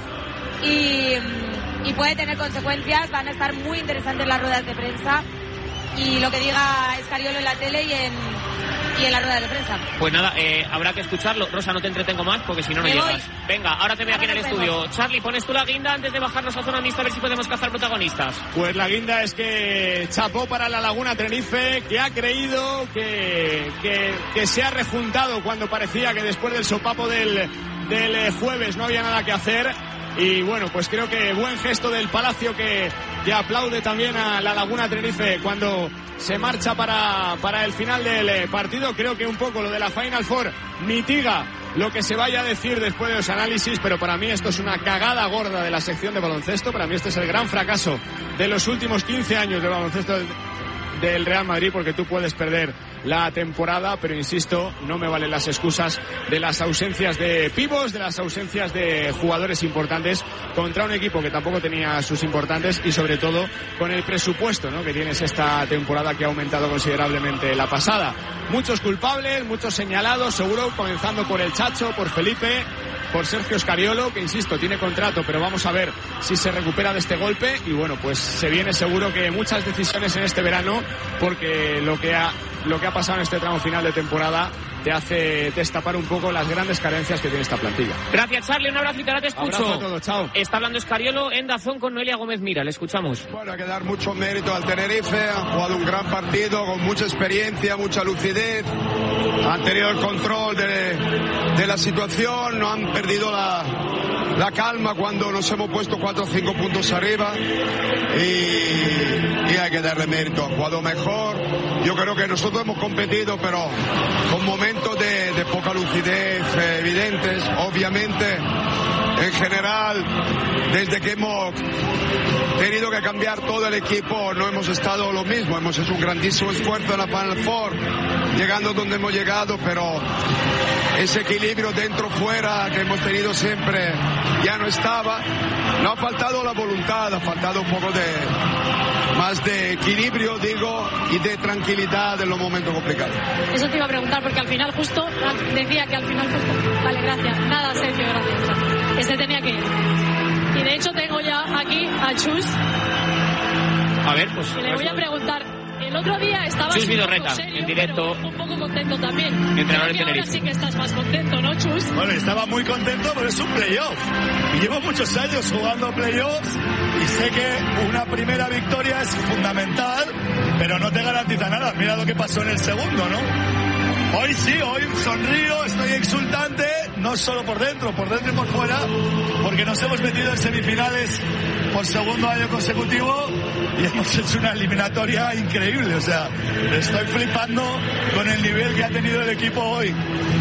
y, y puede tener consecuencias. Van a estar muy interesantes las ruedas de prensa y lo que diga Scariolo en la tele y en, y en la rueda de prensa. Pues nada, eh, habrá que escucharlo. Rosa, no te entretengo más porque si no, no Me llegas. voy. Venga, ahora te veo aquí en el estudio. Charlie, pones tú la guinda antes de bajarnos a zona mixta a ver si podemos cazar protagonistas. Pues la guinda es que chapó para La Laguna Tenerife, que ha creído, que, que, que se ha rejuntado cuando parecía que después del sopapo del, del jueves no había nada que hacer. Y bueno, pues creo que buen gesto del Palacio que, que aplaude también a La Laguna Tenerife cuando se marcha para, para el final del partido. Creo que un poco lo de la Final Four mitiga lo que se vaya a decir después de los análisis, pero para mí esto es una cagada gorda de la sección de baloncesto. Para mí este es el gran fracaso de los últimos quince años de baloncesto del, del Real Madrid, porque tú puedes perder la temporada, pero insisto, no me valen las excusas de las ausencias de pivos, de las ausencias de jugadores importantes contra un equipo que tampoco tenía sus importantes y sobre todo con el presupuesto, ¿no?, que tienes esta temporada, que ha aumentado considerablemente la pasada. Muchos culpables, muchos señalados, seguro, comenzando por el Chacho, por Felipe, por Sergio Scariolo, que insisto, tiene contrato, pero vamos a ver si se recupera de este golpe. Y bueno, pues se viene seguro que muchas decisiones en este verano, porque lo que ha lo que ha pasado en este tramo final de temporada te hace destapar un poco las grandes carencias que tiene esta plantilla. Gracias, Charlie, un abracito, ahora te escucho. Abrazo a todos, chao. Está hablando Scariolo en Dazón con Noelia Gómez Mira, le escuchamos. Bueno, hay que dar mucho mérito al Tenerife, han jugado un gran partido con mucha experiencia, mucha lucidez, han tenido el control de, de la situación, no han perdido la, la calma cuando nos hemos puesto cuatro o cinco puntos arriba y, y hay que darle mérito, han jugado mejor. Yo creo que nosotros hemos competido, pero con momentos de, de poca lucidez, eh, evidentes. Obviamente, en general, desde que hemos tenido que cambiar todo el equipo, no hemos estado lo mismo. Hemos hecho un grandísimo esfuerzo en la Final Four, llegando donde hemos llegado, pero ese equilibrio dentro-fuera que hemos tenido siempre ya no estaba. No ha faltado la voluntad, ha faltado un poco de más de equilibrio, digo, y de tranquilidad en los momentos complicados. Eso te iba a preguntar, porque al final justo, decía que al final justo, vale, gracias, nada, Sergio, gracias, que se tenía que ir. Y de hecho tengo ya aquí a Chus. A ver, pues... Y le voy a preguntar, el otro día estabas Chus un Vidorreta, poco serio, en directo. Un poco contento también. Entrenador de Creo que ahora Tenerife. sí que estás más contento, ¿no, Chus? Bueno, estaba muy contento, pero es un playoff. Y llevo muchos años jugando playoffs y sé que una primera victoria es fundamental, pero no te garantiza nada. Mira lo que pasó en el segundo, ¿no? Hoy sí, hoy sonrío, estoy exultante, no solo por dentro, por dentro y por fuera, porque nos hemos metido en semifinales por segundo año consecutivo y hemos hecho una eliminatoria increíble. O sea, estoy flipando con el nivel que ha tenido el equipo hoy.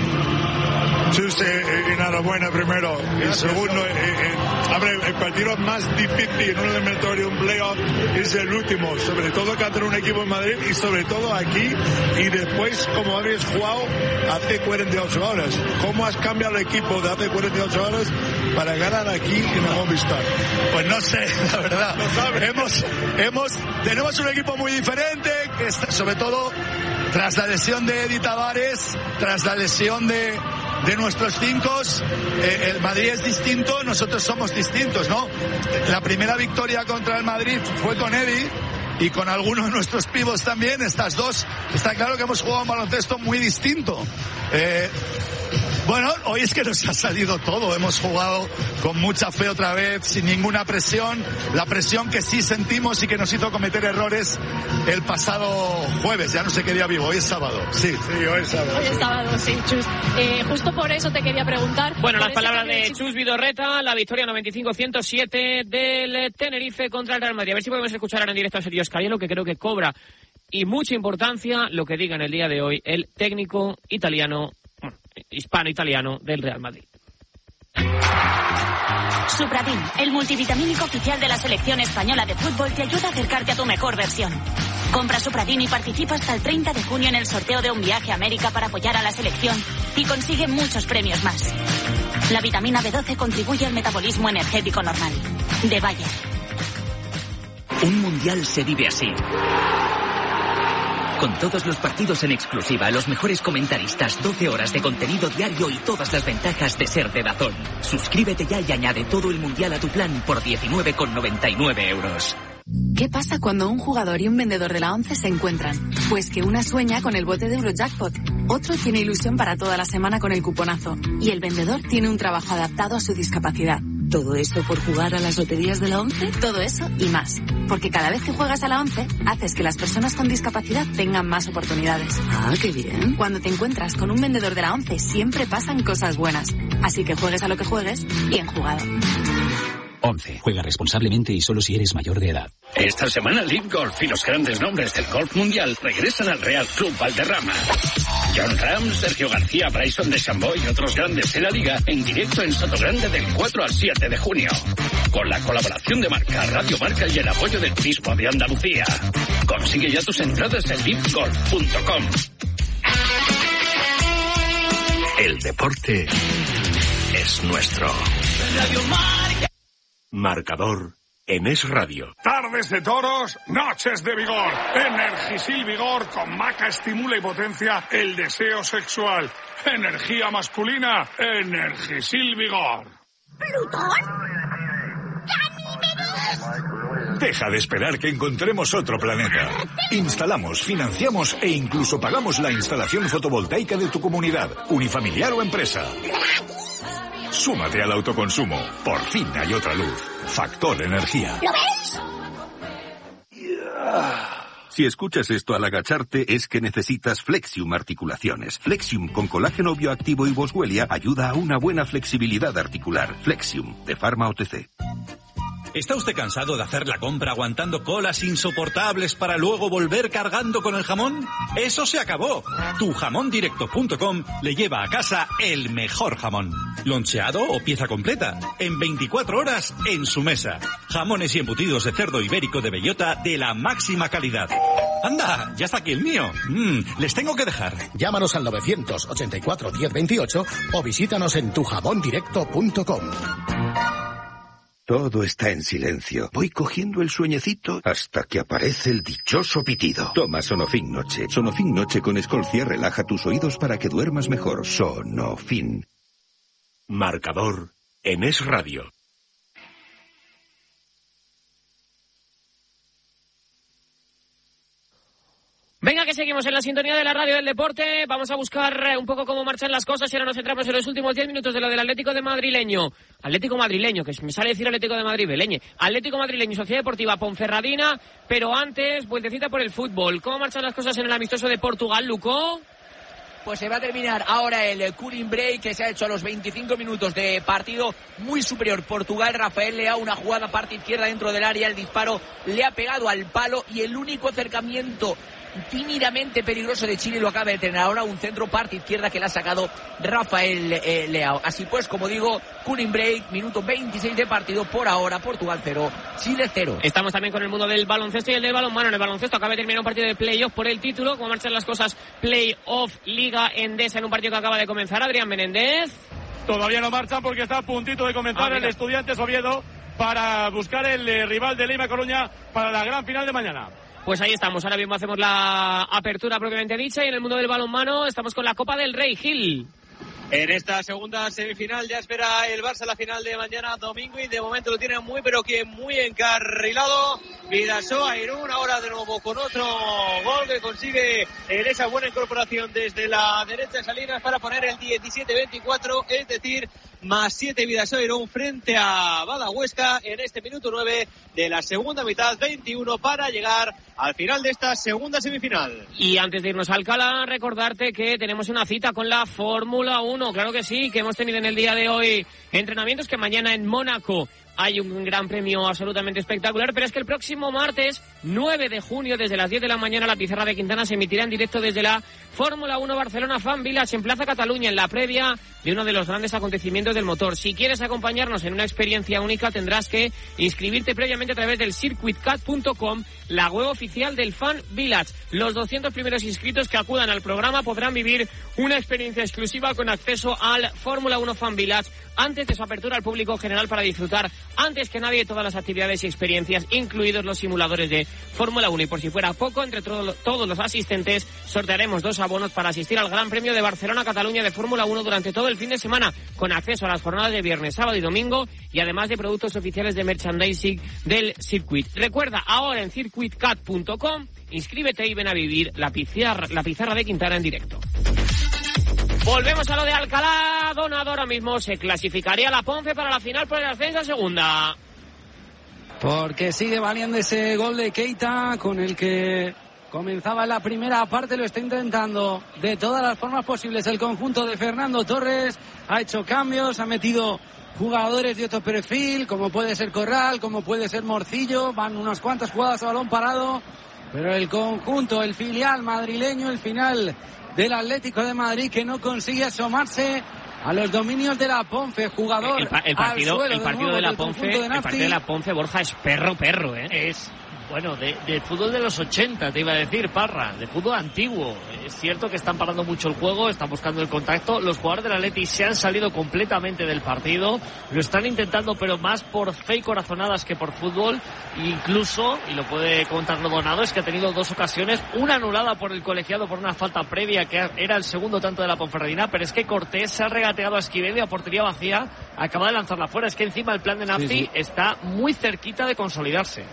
Chus, eh, enhorabuena primero. El segundo, eh, eh, a ver, el partido más difícil en un eliminatorio, un playoff, es el último. Sobre todo contra un equipo en Madrid y sobre todo aquí. Y después, como habéis jugado hace cuarenta y ocho horas. ¿Cómo has cambiado el equipo de hace cuarenta y ocho horas para ganar aquí en el Movistar? Pues no sé, la verdad. hemos, hemos, tenemos un equipo muy diferente, que está, sobre todo tras la lesión de Eddie Tavares, tras la lesión de... de nuestros cinco, eh, el Madrid es distinto, nosotros somos distintos, ¿no? La primera victoria contra el Madrid fue con Eddie y con algunos de nuestros pibos también. Estas dos, está claro que hemos jugado un baloncesto muy distinto. Eh, bueno, hoy es que nos ha salido todo, hemos jugado con mucha fe otra vez, sin ninguna presión, la presión que sí sentimos y que nos hizo cometer errores el pasado jueves, ya no sé qué día vivo, hoy es sábado, sí. Sí, hoy es sábado. Hoy es sábado, sí, Chus. Eh, justo por eso te quería preguntar. Bueno, las ese palabras cambio de chip. Chus Vidorreta, la victoria noventa y cinco a ciento siete del Tenerife contra el Real Madrid. A ver si podemos escuchar ahora en directo a Sergio Scariolo, que creo que cobra y mucha importancia lo que diga en el día de hoy el técnico italiano, bueno, hispano-italiano del Real Madrid. Supradin, el multivitamínico oficial de la selección española de fútbol, te ayuda a acercarte a tu mejor versión. Compra Supradin y participa hasta el treinta de junio en el sorteo de un viaje a América para apoyar a la selección y consigue muchos premios más. La vitamina B doce contribuye al metabolismo energético normal. De Bayer. Un mundial se vive así. Con todos los partidos en exclusiva, los mejores comentaristas, doce horas de contenido diario y todas las ventajas de ser de DAZN. Suscríbete ya y añade todo el mundial a tu plan por diecinueve con noventa y nueve euros. ¿Qué pasa cuando un jugador y un vendedor de la ONCE se encuentran? Pues que una sueña con el bote de Eurojackpot, otro tiene ilusión para toda la semana con el cuponazo y el vendedor tiene un trabajo adaptado a su discapacidad. ¿Todo esto por jugar a las loterías de la ONCE? Todo eso y más. Porque cada vez que juegas a la ONCE, haces que las personas con discapacidad tengan más oportunidades. Ah, qué bien. Cuando te encuentras con un vendedor de la ONCE, siempre pasan cosas buenas. Así que juegues a lo que juegues, bien jugado. once. Juega responsablemente y solo si eres mayor de edad. Esta semana Lead Golf y los grandes nombres del golf mundial regresan al Real Club Valderrama. John Ram, Sergio García, Bryson DeChambeau y otros grandes de la liga en directo en Sotogrande del cuatro al siete de junio. Con la colaboración de Marca, Radio Marca y el apoyo del Pismo de Andalucía. Consigue ya tus entradas en lead golf punto com. El deporte es nuestro. Radio Marca. Marcador en Es Radio. Tardes de toros, noches de vigor. Energisil Vigor con maca estimula y potencia el deseo sexual. Energía masculina, Energisil Vigor. ¿Plutón? Deja de esperar que encontremos otro planeta. Instalamos, financiamos e incluso pagamos la instalación fotovoltaica de tu comunidad, unifamiliar o empresa. Súmate al autoconsumo. Por fin hay otra luz. Factor Energía. ¿Lo ves? Si escuchas esto al agacharte es que necesitas Flexium Articulaciones. Flexium con colágeno bioactivo y boswellia ayuda a una buena flexibilidad articular. Flexium de Pharma O T C. ¿Está usted cansado de hacer la compra aguantando colas insoportables para luego volver cargando con el jamón? ¡Eso se acabó! tu jamón directo punto com le lleva a casa el mejor jamón. Loncheado o pieza completa, en veinticuatro horas en su mesa. Jamones y embutidos de cerdo ibérico de bellota de la máxima calidad. ¡Anda! Ya está aquí el mío. Mm, les tengo que dejar. Llámanos al novecientos ochenta y cuatro diez veintiocho o visítanos en tu jamón directo punto com. Todo está en silencio. Voy cogiendo el sueñecito hasta que aparece el dichoso pitido. Toma Sonofin Noche. Sonofin Noche con Escolcia relaja tus oídos para que duermas mejor. Sonofin. Marcador en Es Radio. Venga, que seguimos en la sintonía de la radio del deporte. Vamos a buscar un poco cómo marchan las cosas y ahora nos centramos en los últimos diez minutos de lo del Atlético de Madrileño. Atlético Madrileño, que me sale decir Atlético de Madrid, Beleñe. Atlético Madrileño, Sociedad Deportiva Ponferradina, pero antes, vueltecita por el fútbol. ¿Cómo marchan las cosas en el amistoso de Portugal, Luco? Pues se va a terminar ahora el cooling break que se ha hecho a los veinticinco minutos de partido. Muy superior Portugal. Rafael Leao, una jugada parte izquierda dentro del área. El disparo le ha pegado al palo y el único acercamiento tímidamente peligroso de Chile lo acaba de tener ahora, un centro parte izquierda que le ha sacado Rafael eh, Leao. Así pues, como digo, cooling break, minuto veintiséis de partido. Por ahora, Portugal cero, Chile cero. Estamos también con el mundo del baloncesto y el del balonmano. En el baloncesto acaba de terminar un partido de playoff por el título. ¿Cómo marchan las cosas? Playoff Liga Endesa en un partido que acaba de comenzar. Adrián Menéndez. Todavía no marchan porque está a puntito de comenzar ah, el Estudiantes Oviedo para buscar el eh, rival de Lima Coruña para la gran final de mañana. Pues ahí estamos, ahora mismo hacemos la apertura propiamente dicha y en el mundo del balonmano estamos con la Copa del Rey, Gil. En esta segunda semifinal ya espera el Barça la final de mañana domingo y de momento lo tiene muy pero que muy encarrilado. Vidasoa Irún ahora de nuevo con otro gol que consigue en esa buena incorporación desde la derecha Salinas para poner el diecisiete veinticuatro, es decir, más siete Vidasoa Irún frente a Badahuesca en este minuto nueve de la segunda mitad, veintiuno para llegar al final de esta segunda semifinal. Y antes de irnos a Alcalá, recordarte que tenemos una cita con la Fórmula uno, claro que sí, que hemos tenido en el día de hoy entrenamientos, que mañana en Mónaco hay un gran premio absolutamente espectacular, pero es que el próximo martes, nueve de junio, desde las diez de la mañana, la Pizarra de Quintana se emitirá en directo desde la Fórmula uno Barcelona Fan Village en Plaza Cataluña, en la previa de uno de los grandes acontecimientos del motor. Si quieres acompañarnos en una experiencia única, tendrás que inscribirte previamente a través del circuit cat punto com, la web oficial del Fan Village. Los doscientos primeros inscritos que acudan al programa podrán vivir una experiencia exclusiva con acceso al Fórmula uno Fan Village antes de su apertura al público general para disfrutar antes que nadie todas las actividades y experiencias, incluidos los simuladores de Fórmula uno. Y por si fuera poco, entre todo, todos los asistentes sortearemos dos abonos para asistir al Gran Premio de Barcelona-Cataluña de Fórmula uno durante todo el fin de semana, con acceso a las jornadas de viernes, sábado y domingo, y además de productos oficiales de merchandising del circuit. Recuerda, ahora en circuit cat punto com, inscríbete y ven a vivir la pizarra, la pizarra de Quintana en directo. Volvemos a lo de Alcalá. Donado ahora mismo se clasificaría la Ponce para la final por el ascenso a segunda. Porque sigue valiendo ese gol de Keita con el que comenzaba la primera parte. Lo está intentando de todas las formas posibles el conjunto de Fernando Torres. Ha hecho cambios, ha metido jugadores de otro perfil, como puede ser Corral, como puede ser Morcillo. Van unas cuantas jugadas a balón parado, pero el conjunto, el filial madrileño, el final del Atlético de Madrid, que no consigue asomarse a los dominios de la Ponce. Jugador el, el partido, al suelo el partido de, de la de Ponce, de el partido de la Ponce, Borja, es perro perro, ¿eh? Es bueno, de, de fútbol de los ochenta, te iba a decir, Parra, de fútbol antiguo. Es cierto que están parando mucho el juego, están buscando el contacto. Los jugadores del Atleti se han salido completamente del partido, lo están intentando, pero más por fe y corazonadas que por fútbol. Incluso, y lo puede contarlo Donado, es que ha tenido dos ocasiones, una anulada por el colegiado por una falta previa que era el segundo tanto de la Ponferradina, pero es que Cortés se ha regateado a Esquivel y a portería vacía acaba de lanzarla fuera. Es que encima el plan de Nafti sí, sí. está muy cerquita de consolidarse.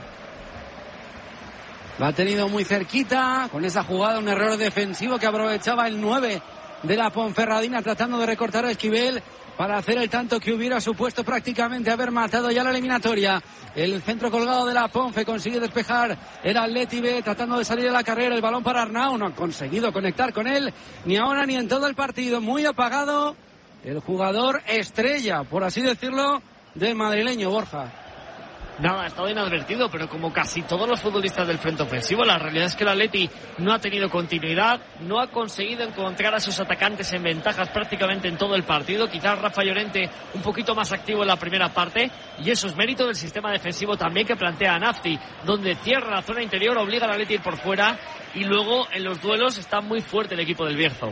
Lo ha tenido muy cerquita con esa jugada, un error defensivo que aprovechaba el nueve de la Ponferradina tratando de recortar a Esquivel para hacer el tanto que hubiera supuesto prácticamente haber matado ya la eliminatoria. El centro colgado de la Ponfe consigue despejar el Atleti B tratando de salir de la carrera. El balón para Arnau, no ha conseguido conectar con él ni ahora ni en todo el partido. Muy apagado el jugador estrella, por así decirlo, del madrileño, Borja. Nada, ha estado inadvertido, pero como casi todos los futbolistas del frente ofensivo, la realidad es que el Atleti no ha tenido continuidad, no ha conseguido encontrar a sus atacantes en ventajas prácticamente en todo el partido. Quizás Rafa Llorente un poquito más activo en la primera parte, y eso es mérito del sistema defensivo también que plantea Nafti, donde cierra la zona interior, obliga al Atleti a ir por fuera, y luego en los duelos está muy fuerte el equipo del Bierzo.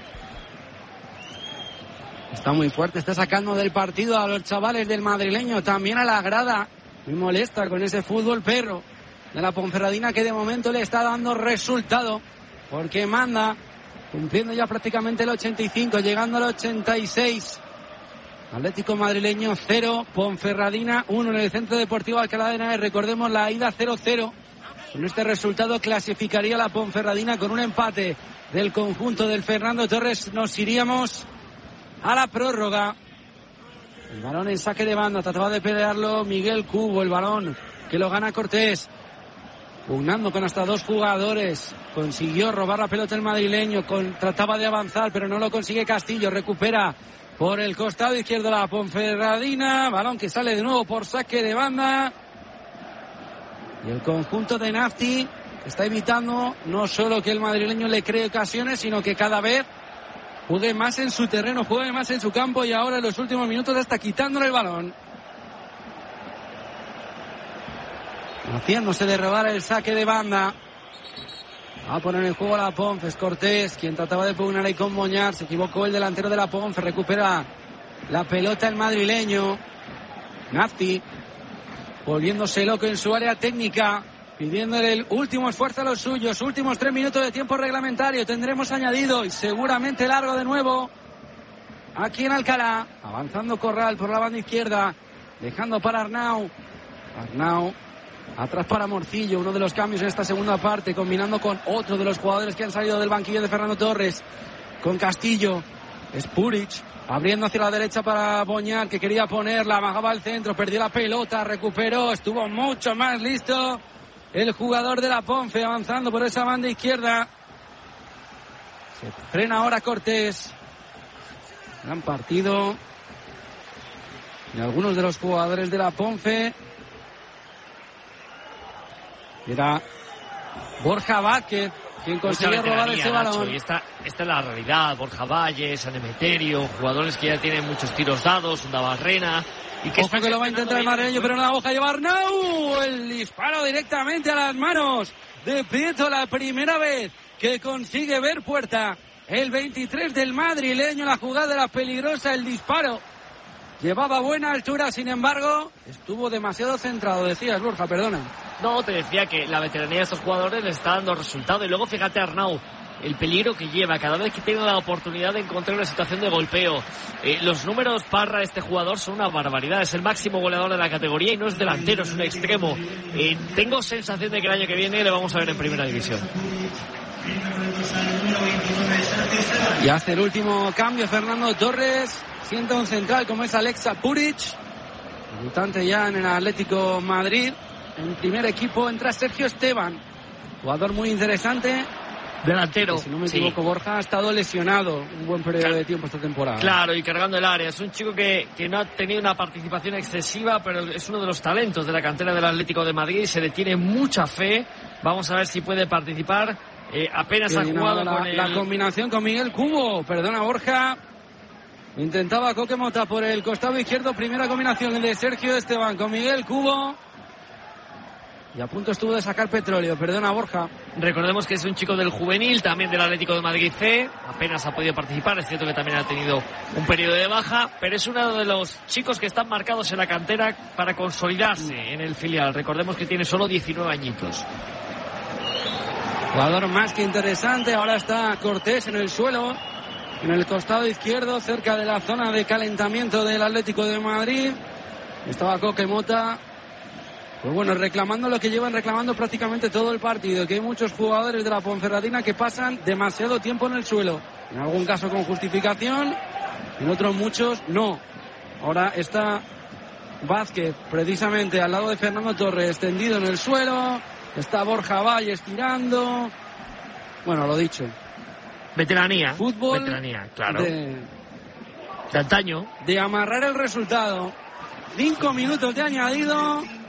Está muy fuerte, está sacando del partido a los chavales del madrileño, también a la grada. Muy molesta con ese fútbol perro de la Ponferradina, que de momento le está dando resultado, porque manda, cumpliendo ya prácticamente el ochenta y cinco, llegando al ochenta y seis. Atlético madrileño cero, Ponferradina uno en el Centro Deportivo Alcalá de Henares. Recordemos la ida cero cero. Con este resultado clasificaría la Ponferradina. Con un empate del conjunto del Fernando Torres nos iríamos a la prórroga. El balón en saque de banda, trataba de pelearlo Miguel Cubo, el balón que lo gana Cortés, pugnando con hasta dos jugadores, consiguió robar la pelota el madrileño, con, trataba de avanzar pero no lo consigue Castillo, recupera por el costado izquierdo la Ponferradina, balón que sale de nuevo por saque de banda, y el conjunto de Nafti está evitando no solo que el madrileño le cree ocasiones, sino que cada vez juegue más en su terreno, juegue más en su campo, y ahora en los últimos minutos está quitándole el balón. Haciéndose de robar el saque de banda. Va a poner en juego a la Ponfe. Es Cortés quien trataba de pugnar ahí con Boñar. Se equivocó el delantero de la Ponfe. Recupera la pelota el madrileño. Nafti volviéndose loco en su área técnica, pidiéndole el último esfuerzo a los suyos. Últimos tres minutos de tiempo reglamentario. Tendremos añadido y seguramente largo de nuevo aquí en Alcalá. Avanzando Corral por la banda izquierda, dejando para Arnau. Arnau atrás para Morcillo, uno de los cambios en esta segunda parte, combinando con otro de los jugadores que han salido del banquillo de Fernando Torres, con Castillo. Spuric abriendo hacia la derecha para Boñar, que quería ponerla, bajaba al centro, perdió la pelota, recuperó, estuvo mucho más listo el jugador de la Ponfe, avanzando por esa banda izquierda. Se frena ahora Cortés. Gran partido de algunos de los jugadores de la Ponfe. Era Borja Vázquez quien consiguió robar ese balón. Nacho, y esta, esta es la realidad. Borja Valle, San Emeterio, jugadores que ya tienen muchos tiros dados, una barrena. Y que Ojo que lo va a intentar el madrileño, pero no la hoja lleva Arnau. El disparo directamente a las manos de Prieto, la primera vez que consigue ver puerta. El veintitrés del madrileño, la jugada era peligrosa, el disparo llevaba buena altura, sin embargo, estuvo demasiado centrado. Decías, Borja, perdona. No, te decía que la veteranía de estos jugadores le está dando resultado. Y luego fíjate Arnau, el peligro que lleva cada vez que tiene la oportunidad de encontrar una situación de golpeo. Eh, los números Parra, este jugador, son una barbaridad. Es el máximo goleador de la categoría y no es delantero, es un extremo. Eh, tengo sensación de que el año que viene le vamos a ver en primera división. Y hace el último cambio Fernando Torres. Sienta un central como es Alexa Puric, debutante ya en el Atlético Madrid. En primer equipo entra Sergio Esteban, jugador muy interesante. Delantero. Que, si no me sí. equivoco, Borja ha estado lesionado un buen periodo de tiempo esta temporada. Claro, y cargando el área. Es un chico que, que no ha tenido una participación excesiva, pero es uno de los talentos de la cantera del Atlético de Madrid. Se le tiene mucha fe. Vamos a ver si puede participar. Eh, apenas sí, ha jugado la, con el... la combinación con Miguel Cubo. Perdona, Borja. Intentaba Coque Mota por el costado izquierdo. Primera combinación de Sergio Esteban con Miguel Cubo. Y a punto estuvo de sacar Petróleo. Perdona, Borja. Recordemos que es un chico del juvenil, también del Atlético de Madrid C. Apenas ha podido participar. Es cierto que también ha tenido un periodo de baja. Pero es uno de los chicos que están marcados en la cantera para consolidarse en el filial. Recordemos que tiene solo diecinueve añitos. Jugador más que interesante. Ahora está Cortés en el suelo, en el costado izquierdo, cerca de la zona de calentamiento del Atlético de Madrid. Estaba Coque Mota. Pues bueno, reclamando lo que llevan reclamando prácticamente todo el partido, que hay muchos jugadores de la Ponferradina que pasan demasiado tiempo en el suelo. En algún caso con justificación, en otros muchos no. Ahora está Vázquez precisamente al lado de Fernando Torres, extendido en el suelo. Está Borja Valle estirando. Bueno, lo dicho. Veteranía. Fútbol. Veteranía, claro. De, de antaño. De amarrar el resultado. Cinco minutos de añadido.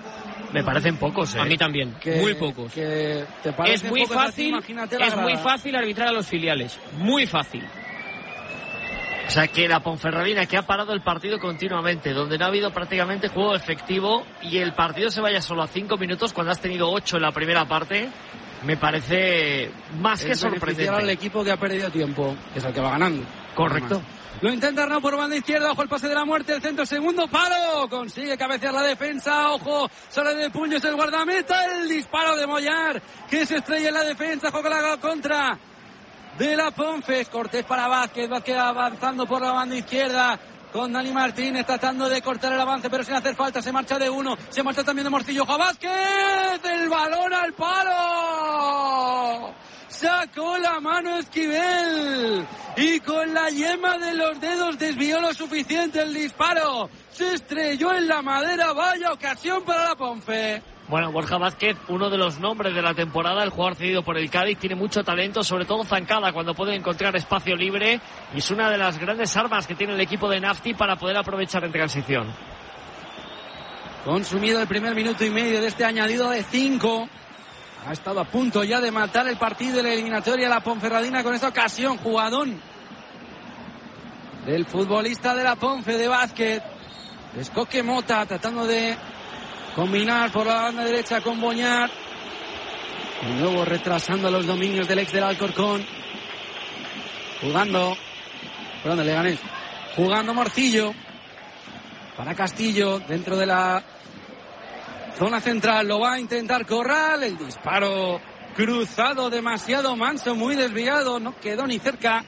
Me parecen pocos, ¿eh? A mí también, Que- muy pocos. que te parecen Es muy pocos a ti, fácil, imagínate la es muy grada. fácil arbitrar a los filiales, muy fácil. O sea que la Ponferradina, que ha parado el partido continuamente, donde no ha habido prácticamente juego efectivo, y el partido se vaya solo a cinco minutos cuando has tenido ocho en la primera parte, me parece más que Es beneficiar sorprendente. al equipo que ha perdido tiempo, que es el que va ganando. Correcto. Lo intenta Arnau por banda izquierda, ojo el pase de la muerte, el centro, segundo palo, consigue cabecear la defensa, ojo, sale de puños el guardameta, el disparo de Mollar, que se estrella en la defensa, juega la contra de la Ponfes, Cortés para Vázquez, Vázquez avanzando por la banda izquierda, con Dani Martínez tratando de cortar el avance, pero sin hacer falta, se marcha de uno, se marcha también de Morcillo, ojo a Vázquez, el balón al palo. Sacó la mano Esquivel y con la yema de los dedos desvió lo suficiente el disparo. Se estrelló en la madera, vaya ocasión para la Ponfe. Bueno, Borja Vázquez, uno de los nombres de la temporada, el jugador cedido por el Cádiz, tiene mucho talento, sobre todo zancada cuando puede encontrar espacio libre, y es una de las grandes armas que tiene el equipo de Nafti para poder aprovechar en transición. Consumido el primer minuto y medio de este añadido de cinco. Ha estado a punto ya de matar el partido de la eliminatoria la Ponferradina con esta ocasión. Jugadón del futbolista de la Ponfe, de Vázquez. Es Coque Mota tratando de combinar por la banda derecha con Boñar. Y luego retrasando los dominios del ex del Alcorcón. Jugando. ¿Por dónde le gané? Jugando Morcillo. Para Castillo dentro de la zona central, lo va a intentar Corral, el disparo cruzado demasiado manso, muy desviado, no quedó ni cerca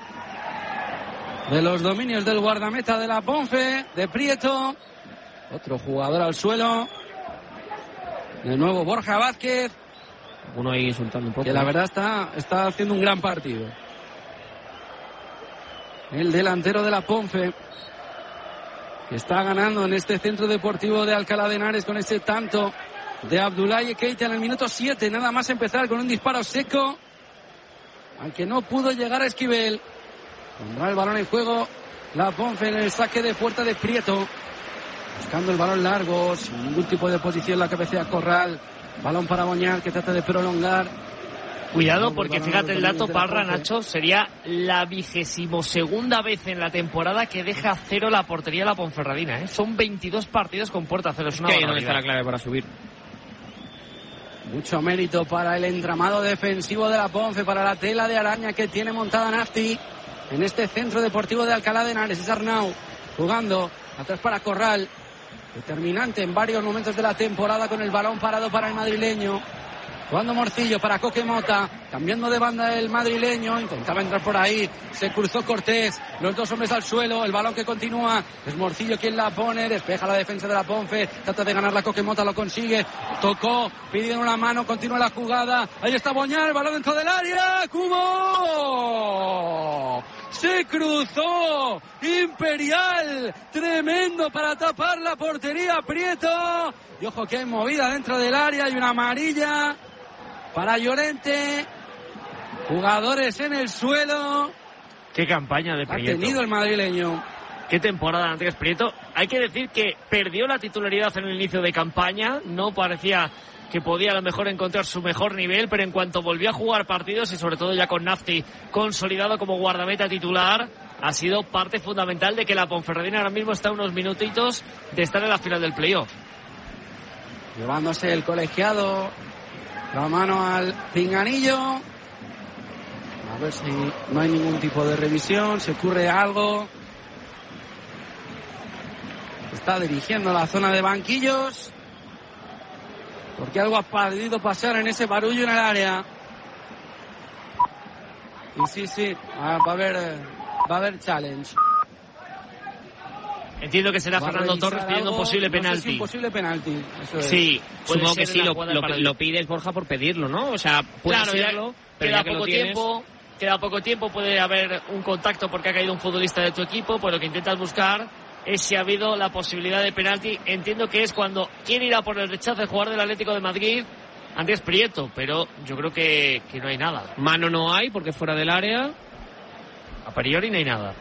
de los dominios del guardameta de la Ponfe, de Prieto, otro jugador al suelo, de nuevo Borja Vázquez, uno ahí insultando un poco, que la verdad está, está haciendo un gran partido, el delantero de la Ponfe, que está ganando en este centro deportivo de Alcalá de Henares con ese tanto de Abdoulaye Keita en el minuto siete, nada más empezar con un disparo seco al que no pudo llegar a Esquivel. Pondrá el balón en juego la Ponfe en el saque de puerta de Prieto, buscando el balón largo, sin ningún tipo de posición, la cabecea Corral, balón para Boñar que trata de prolongar. Cuidado, porque fíjate el dato, Parra, Nacho, sería la vigésimo segunda vez en la temporada que deja cero la portería de la Ponferradina, ¿eh? Son veintidós partidos con puerta cero, es una que ahí no barbaridad. está la clave para subir. Mucho mérito para el entramado defensivo de la Ponfe, para la tela de araña que tiene montada Nafti en este centro deportivo de Alcalá de Henares. Es Arnau jugando atrás para Corral, determinante en varios momentos de la temporada con el balón parado para el madrileño. Jugando Morcillo para Coque Mota, cambiando de banda el madrileño, intentaba entrar por ahí, se cruzó Cortés, los dos hombres al suelo, el balón que continúa, es Morcillo quien la pone, despeja la defensa de la Ponfe, trata de ganar la Coque Mota, lo consigue, tocó, pidiendo una mano, continúa la jugada, ahí está Boñar, el balón dentro del área, Cubo, se cruzó, Imperial, tremendo para tapar la portería, Prieto, y ojo que hay movida dentro del área, hay una amarilla para Llorente, jugadores en el suelo. Qué campaña de Ha Prieto. tenido el madrileño. Qué temporada de Andrés Prieto. Hay que decir que perdió la titularidad en el inicio de campaña, no parecía que podía a lo mejor encontrar su mejor nivel, pero en cuanto volvió a jugar partidos y sobre todo ya con Nafti consolidado como guardameta titular, ha sido parte fundamental de que la Ponferradina ahora mismo está a unos minutitos de estar en la final del playoff. Llevándose el colegiado la mano al pinganillo. A ver si no hay ningún tipo de revisión, se ocurre algo. Está dirigiendo la zona de banquillos, porque algo ha podido pasar en ese barullo en el área. Y sí, sí, va a haber, va a haber challenge. Entiendo que será Va a Fernando revisar Torres pidiendo un algo, posible no sé si penalti. un posible penalti. Eso es. Sí, puede Supongo que ser sí, una lo, jugada lo, para el- lo pides, Borja, por pedirlo, ¿no? O sea, puede Claro, ya serlo, pero queda ya que lo poco tienes... tiempo, queda poco tiempo, puede haber un contacto porque ha caído un futbolista de tu equipo, pues lo que intentas buscar es si ha habido la posibilidad de penalti. Entiendo que es cuando quiere ir a por el rechazo el jugador del Atlético de Madrid, Andrés Prieto, pero yo creo que, que no hay nada. Mano no hay porque fuera del área. A priori no hay nada.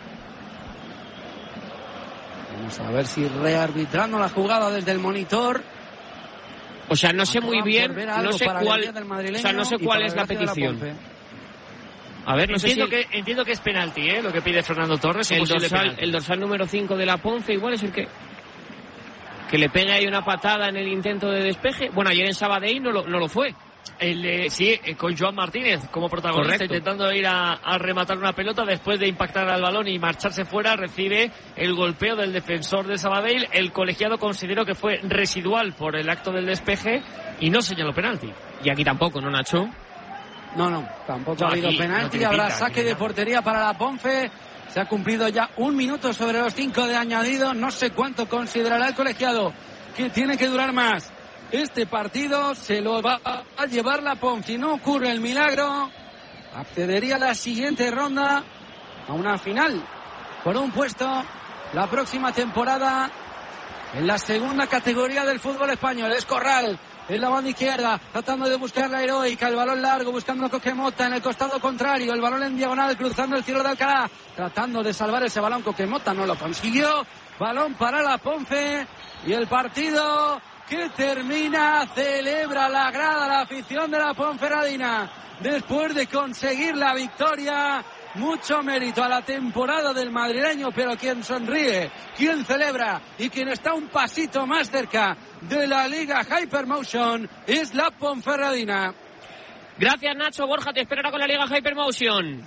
Vamos a ver si rearbitrando la jugada desde el monitor. O sea, no sé muy bien, no sé cuál, o sea, no sé cuál es la petición. A ver, no entiendo sé si... que entiendo que es penalti, ¿eh? Lo que pide Fernando Torres. El dorsal, el dorsal número cinco de la Ponce, igual es el que que le pega ahí una patada en el intento de despeje. Bueno, ayer en Sabadell no lo, no lo fue. El, eh, sí, eh, con Joan Martínez como protagonista. Correcto. Intentando ir a, a rematar una pelota después de impactar al balón y marcharse fuera, recibe el golpeo del defensor de Sabadell. El colegiado consideró que fue residual por el acto del despeje y no señaló penalti. Y aquí tampoco, ¿no, Nacho? No, no, tampoco no, ha habido aquí, penalti. No Habrá pinta, saque de portería para la Ponce. Se ha cumplido ya un minuto sobre los cinco de añadido. No sé cuánto considerará el colegiado que tiene que durar más. Este partido se lo va a llevar la Ponce. Si no ocurre el milagro, accedería a la siguiente ronda, a una final por un puesto la próxima temporada en la segunda categoría del fútbol español. Es Corral en la banda izquierda, tratando de buscar la heroica, el balón largo, buscando a Coquemota en el costado contrario, el balón en diagonal, cruzando el cielo de Alcalá, tratando de salvar ese balón. Coquemota no lo consiguió. Balón para la Ponce y el partido que termina, celebra la grada, la afición de la Ponferradina después de conseguir la victoria. Mucho mérito a la temporada del madrileño, pero quien sonríe, quien celebra y quien está un pasito más cerca de la Liga Hypermotion es la Ponferradina. Gracias, Nacho. Borja te espera con la Liga Hypermotion.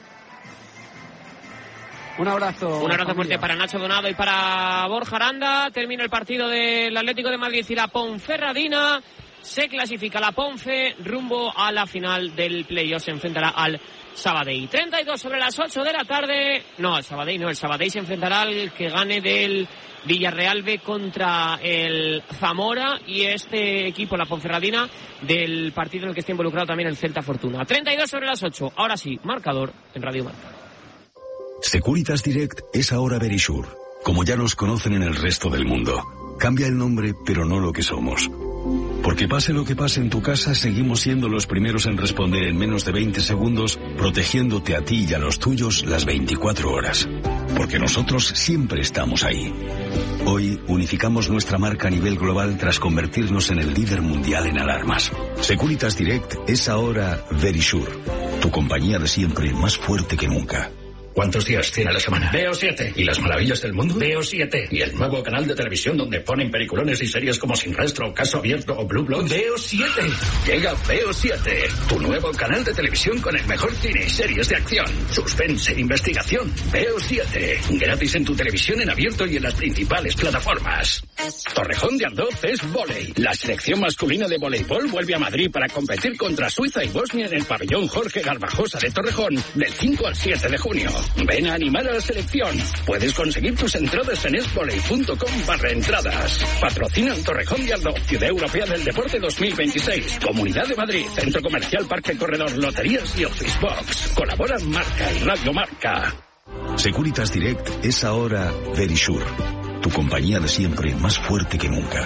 Un abrazo. Un abrazo familia. fuerte para Nacho Donado y para Borja Aranda. Termina el partido del Atlético de Madrid y la Ponferradina. Se clasifica la Ponce rumbo a la final del playoff. Se enfrentará al Sabadell. treinta y dos sobre las ocho de la tarde. No, al Sabadell no. El Sabadell se enfrentará al que gane del Villarreal B contra el Zamora. Y este equipo, la Ponferradina, del partido en el que está involucrado también el Celta Fortuna. treinta y dos sobre las ocho. Ahora sí, marcador en Radio Marca. Securitas Direct es ahora Verisure, como ya nos conocen en el resto del mundo. Cambia el nombre, pero no lo que somos. Porque pase lo que pase en tu casa, seguimos siendo los primeros en responder en menos de veinte segundos, protegiéndote a ti y a los tuyos las veinticuatro horas. Porque nosotros siempre estamos ahí. Hoy unificamos nuestra marca a nivel global tras convertirnos en el líder mundial en alarmas. Securitas Direct es ahora Verisure, tu compañía de siempre más fuerte que nunca. ¿Cuántos días tiene la semana? Veo siete. ¿Y las maravillas del mundo? Veo siete. ¿Y el nuevo canal de televisión donde ponen peliculones y series como Sin Rastro, Caso Abierto o Blue Bloods? Veo siete. Llega Veo siete, tu nuevo canal de televisión con el mejor cine y series de acción, suspense e investigación. Veo siete. Gratis en tu televisión en abierto y en las principales plataformas. Torrejón de Ardoz es vóley. La selección masculina de voleibol vuelve a Madrid para competir contra Suiza y Bosnia en el pabellón Jorge Garbajosa de Torrejón del cinco al siete de junio. Ven a animar a la selección. Puedes conseguir tus entradas en esvoley punto com barra entradas. Patrocinan Torrejón de Ardoz, Ciudad Europea del Deporte dos mil veintiséis. Comunidad de Madrid, Centro Comercial Parque Corredor, Loterías y Office Box. Colaboran Marca y Radio Marca. Securitas Direct es ahora Verisure, tu compañía de siempre más fuerte que nunca.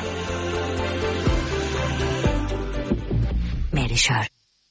Verisure.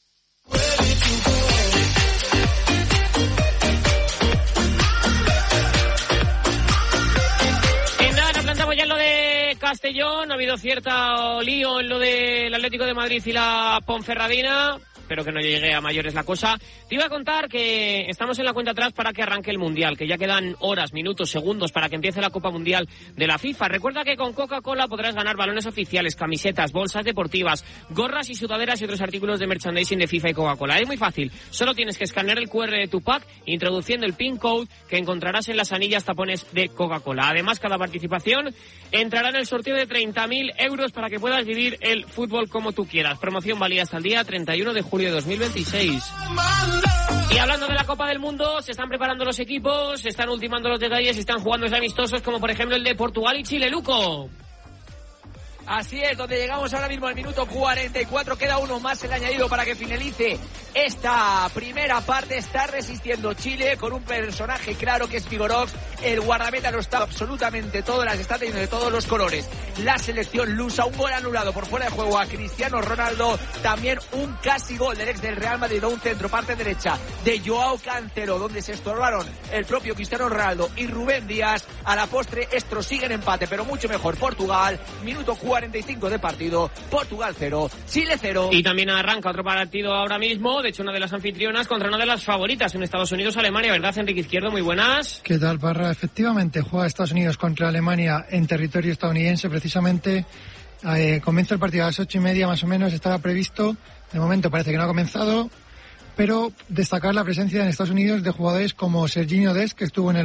Ya en lo de Castellón, ha habido cierto lío en lo del Atlético de Madrid y la Ponferradina. Espero que no llegue a mayores la cosa. Te iba a contar que estamos en la cuenta atrás para que arranque el Mundial, que ya quedan horas, minutos, segundos para que empiece la Copa Mundial de la FIFA. Recuerda que con Coca-Cola podrás ganar balones oficiales, camisetas, bolsas deportivas, gorras y sudaderas y otros artículos de merchandising de FIFA y Coca-Cola. Es muy fácil, solo tienes que escanear el cu erre de tu pack introduciendo el pin code que encontrarás en las anillas tapones de Coca-Cola. Además, cada participación entrará en el sorteo de treinta mil euros para que puedas vivir el fútbol como tú quieras. Promoción válida hasta el día treinta y uno de julio de dos mil veintiséis. Y hablando de la Copa del Mundo, se están preparando los equipos, se están ultimando los detalles, se están jugando los amistosos, como por ejemplo el de Portugal y Chile. Luco. Así es, donde llegamos ahora mismo al minuto cuarenta y cuatro, queda uno más el añadido para que finalice esta primera parte. Está resistiendo Chile con un personaje claro que es Figorox. El guardameta lo está absolutamente todo, las está teniendo de todos los colores. La selección lusa, un gol anulado por fuera de juego a Cristiano Ronaldo, también un casi gol del ex del Real Madrid, un centro parte derecha de Joao Cancelo, donde se estorbaron el propio Cristiano Ronaldo y Rubén Díaz. A la postre esto sigue en empate, pero mucho mejor Portugal. Minuto cuarenta cuarenta y cinco de partido. Portugal cero, Chile cero. Y también arranca otro partido ahora mismo, de hecho una de las anfitrionas contra una de las favoritas en Estados Unidos, Alemania, ¿verdad, Enrique Izquierdo? Muy buenas. ¿Qué tal, Parra? Efectivamente, juega Estados Unidos contra Alemania en territorio estadounidense, precisamente. Eh, comienza el partido a las ocho y media más o menos, estaba previsto. De momento parece que no ha comenzado, pero destacar la presencia en Estados Unidos de jugadores como Serginho Dest, que estuvo en el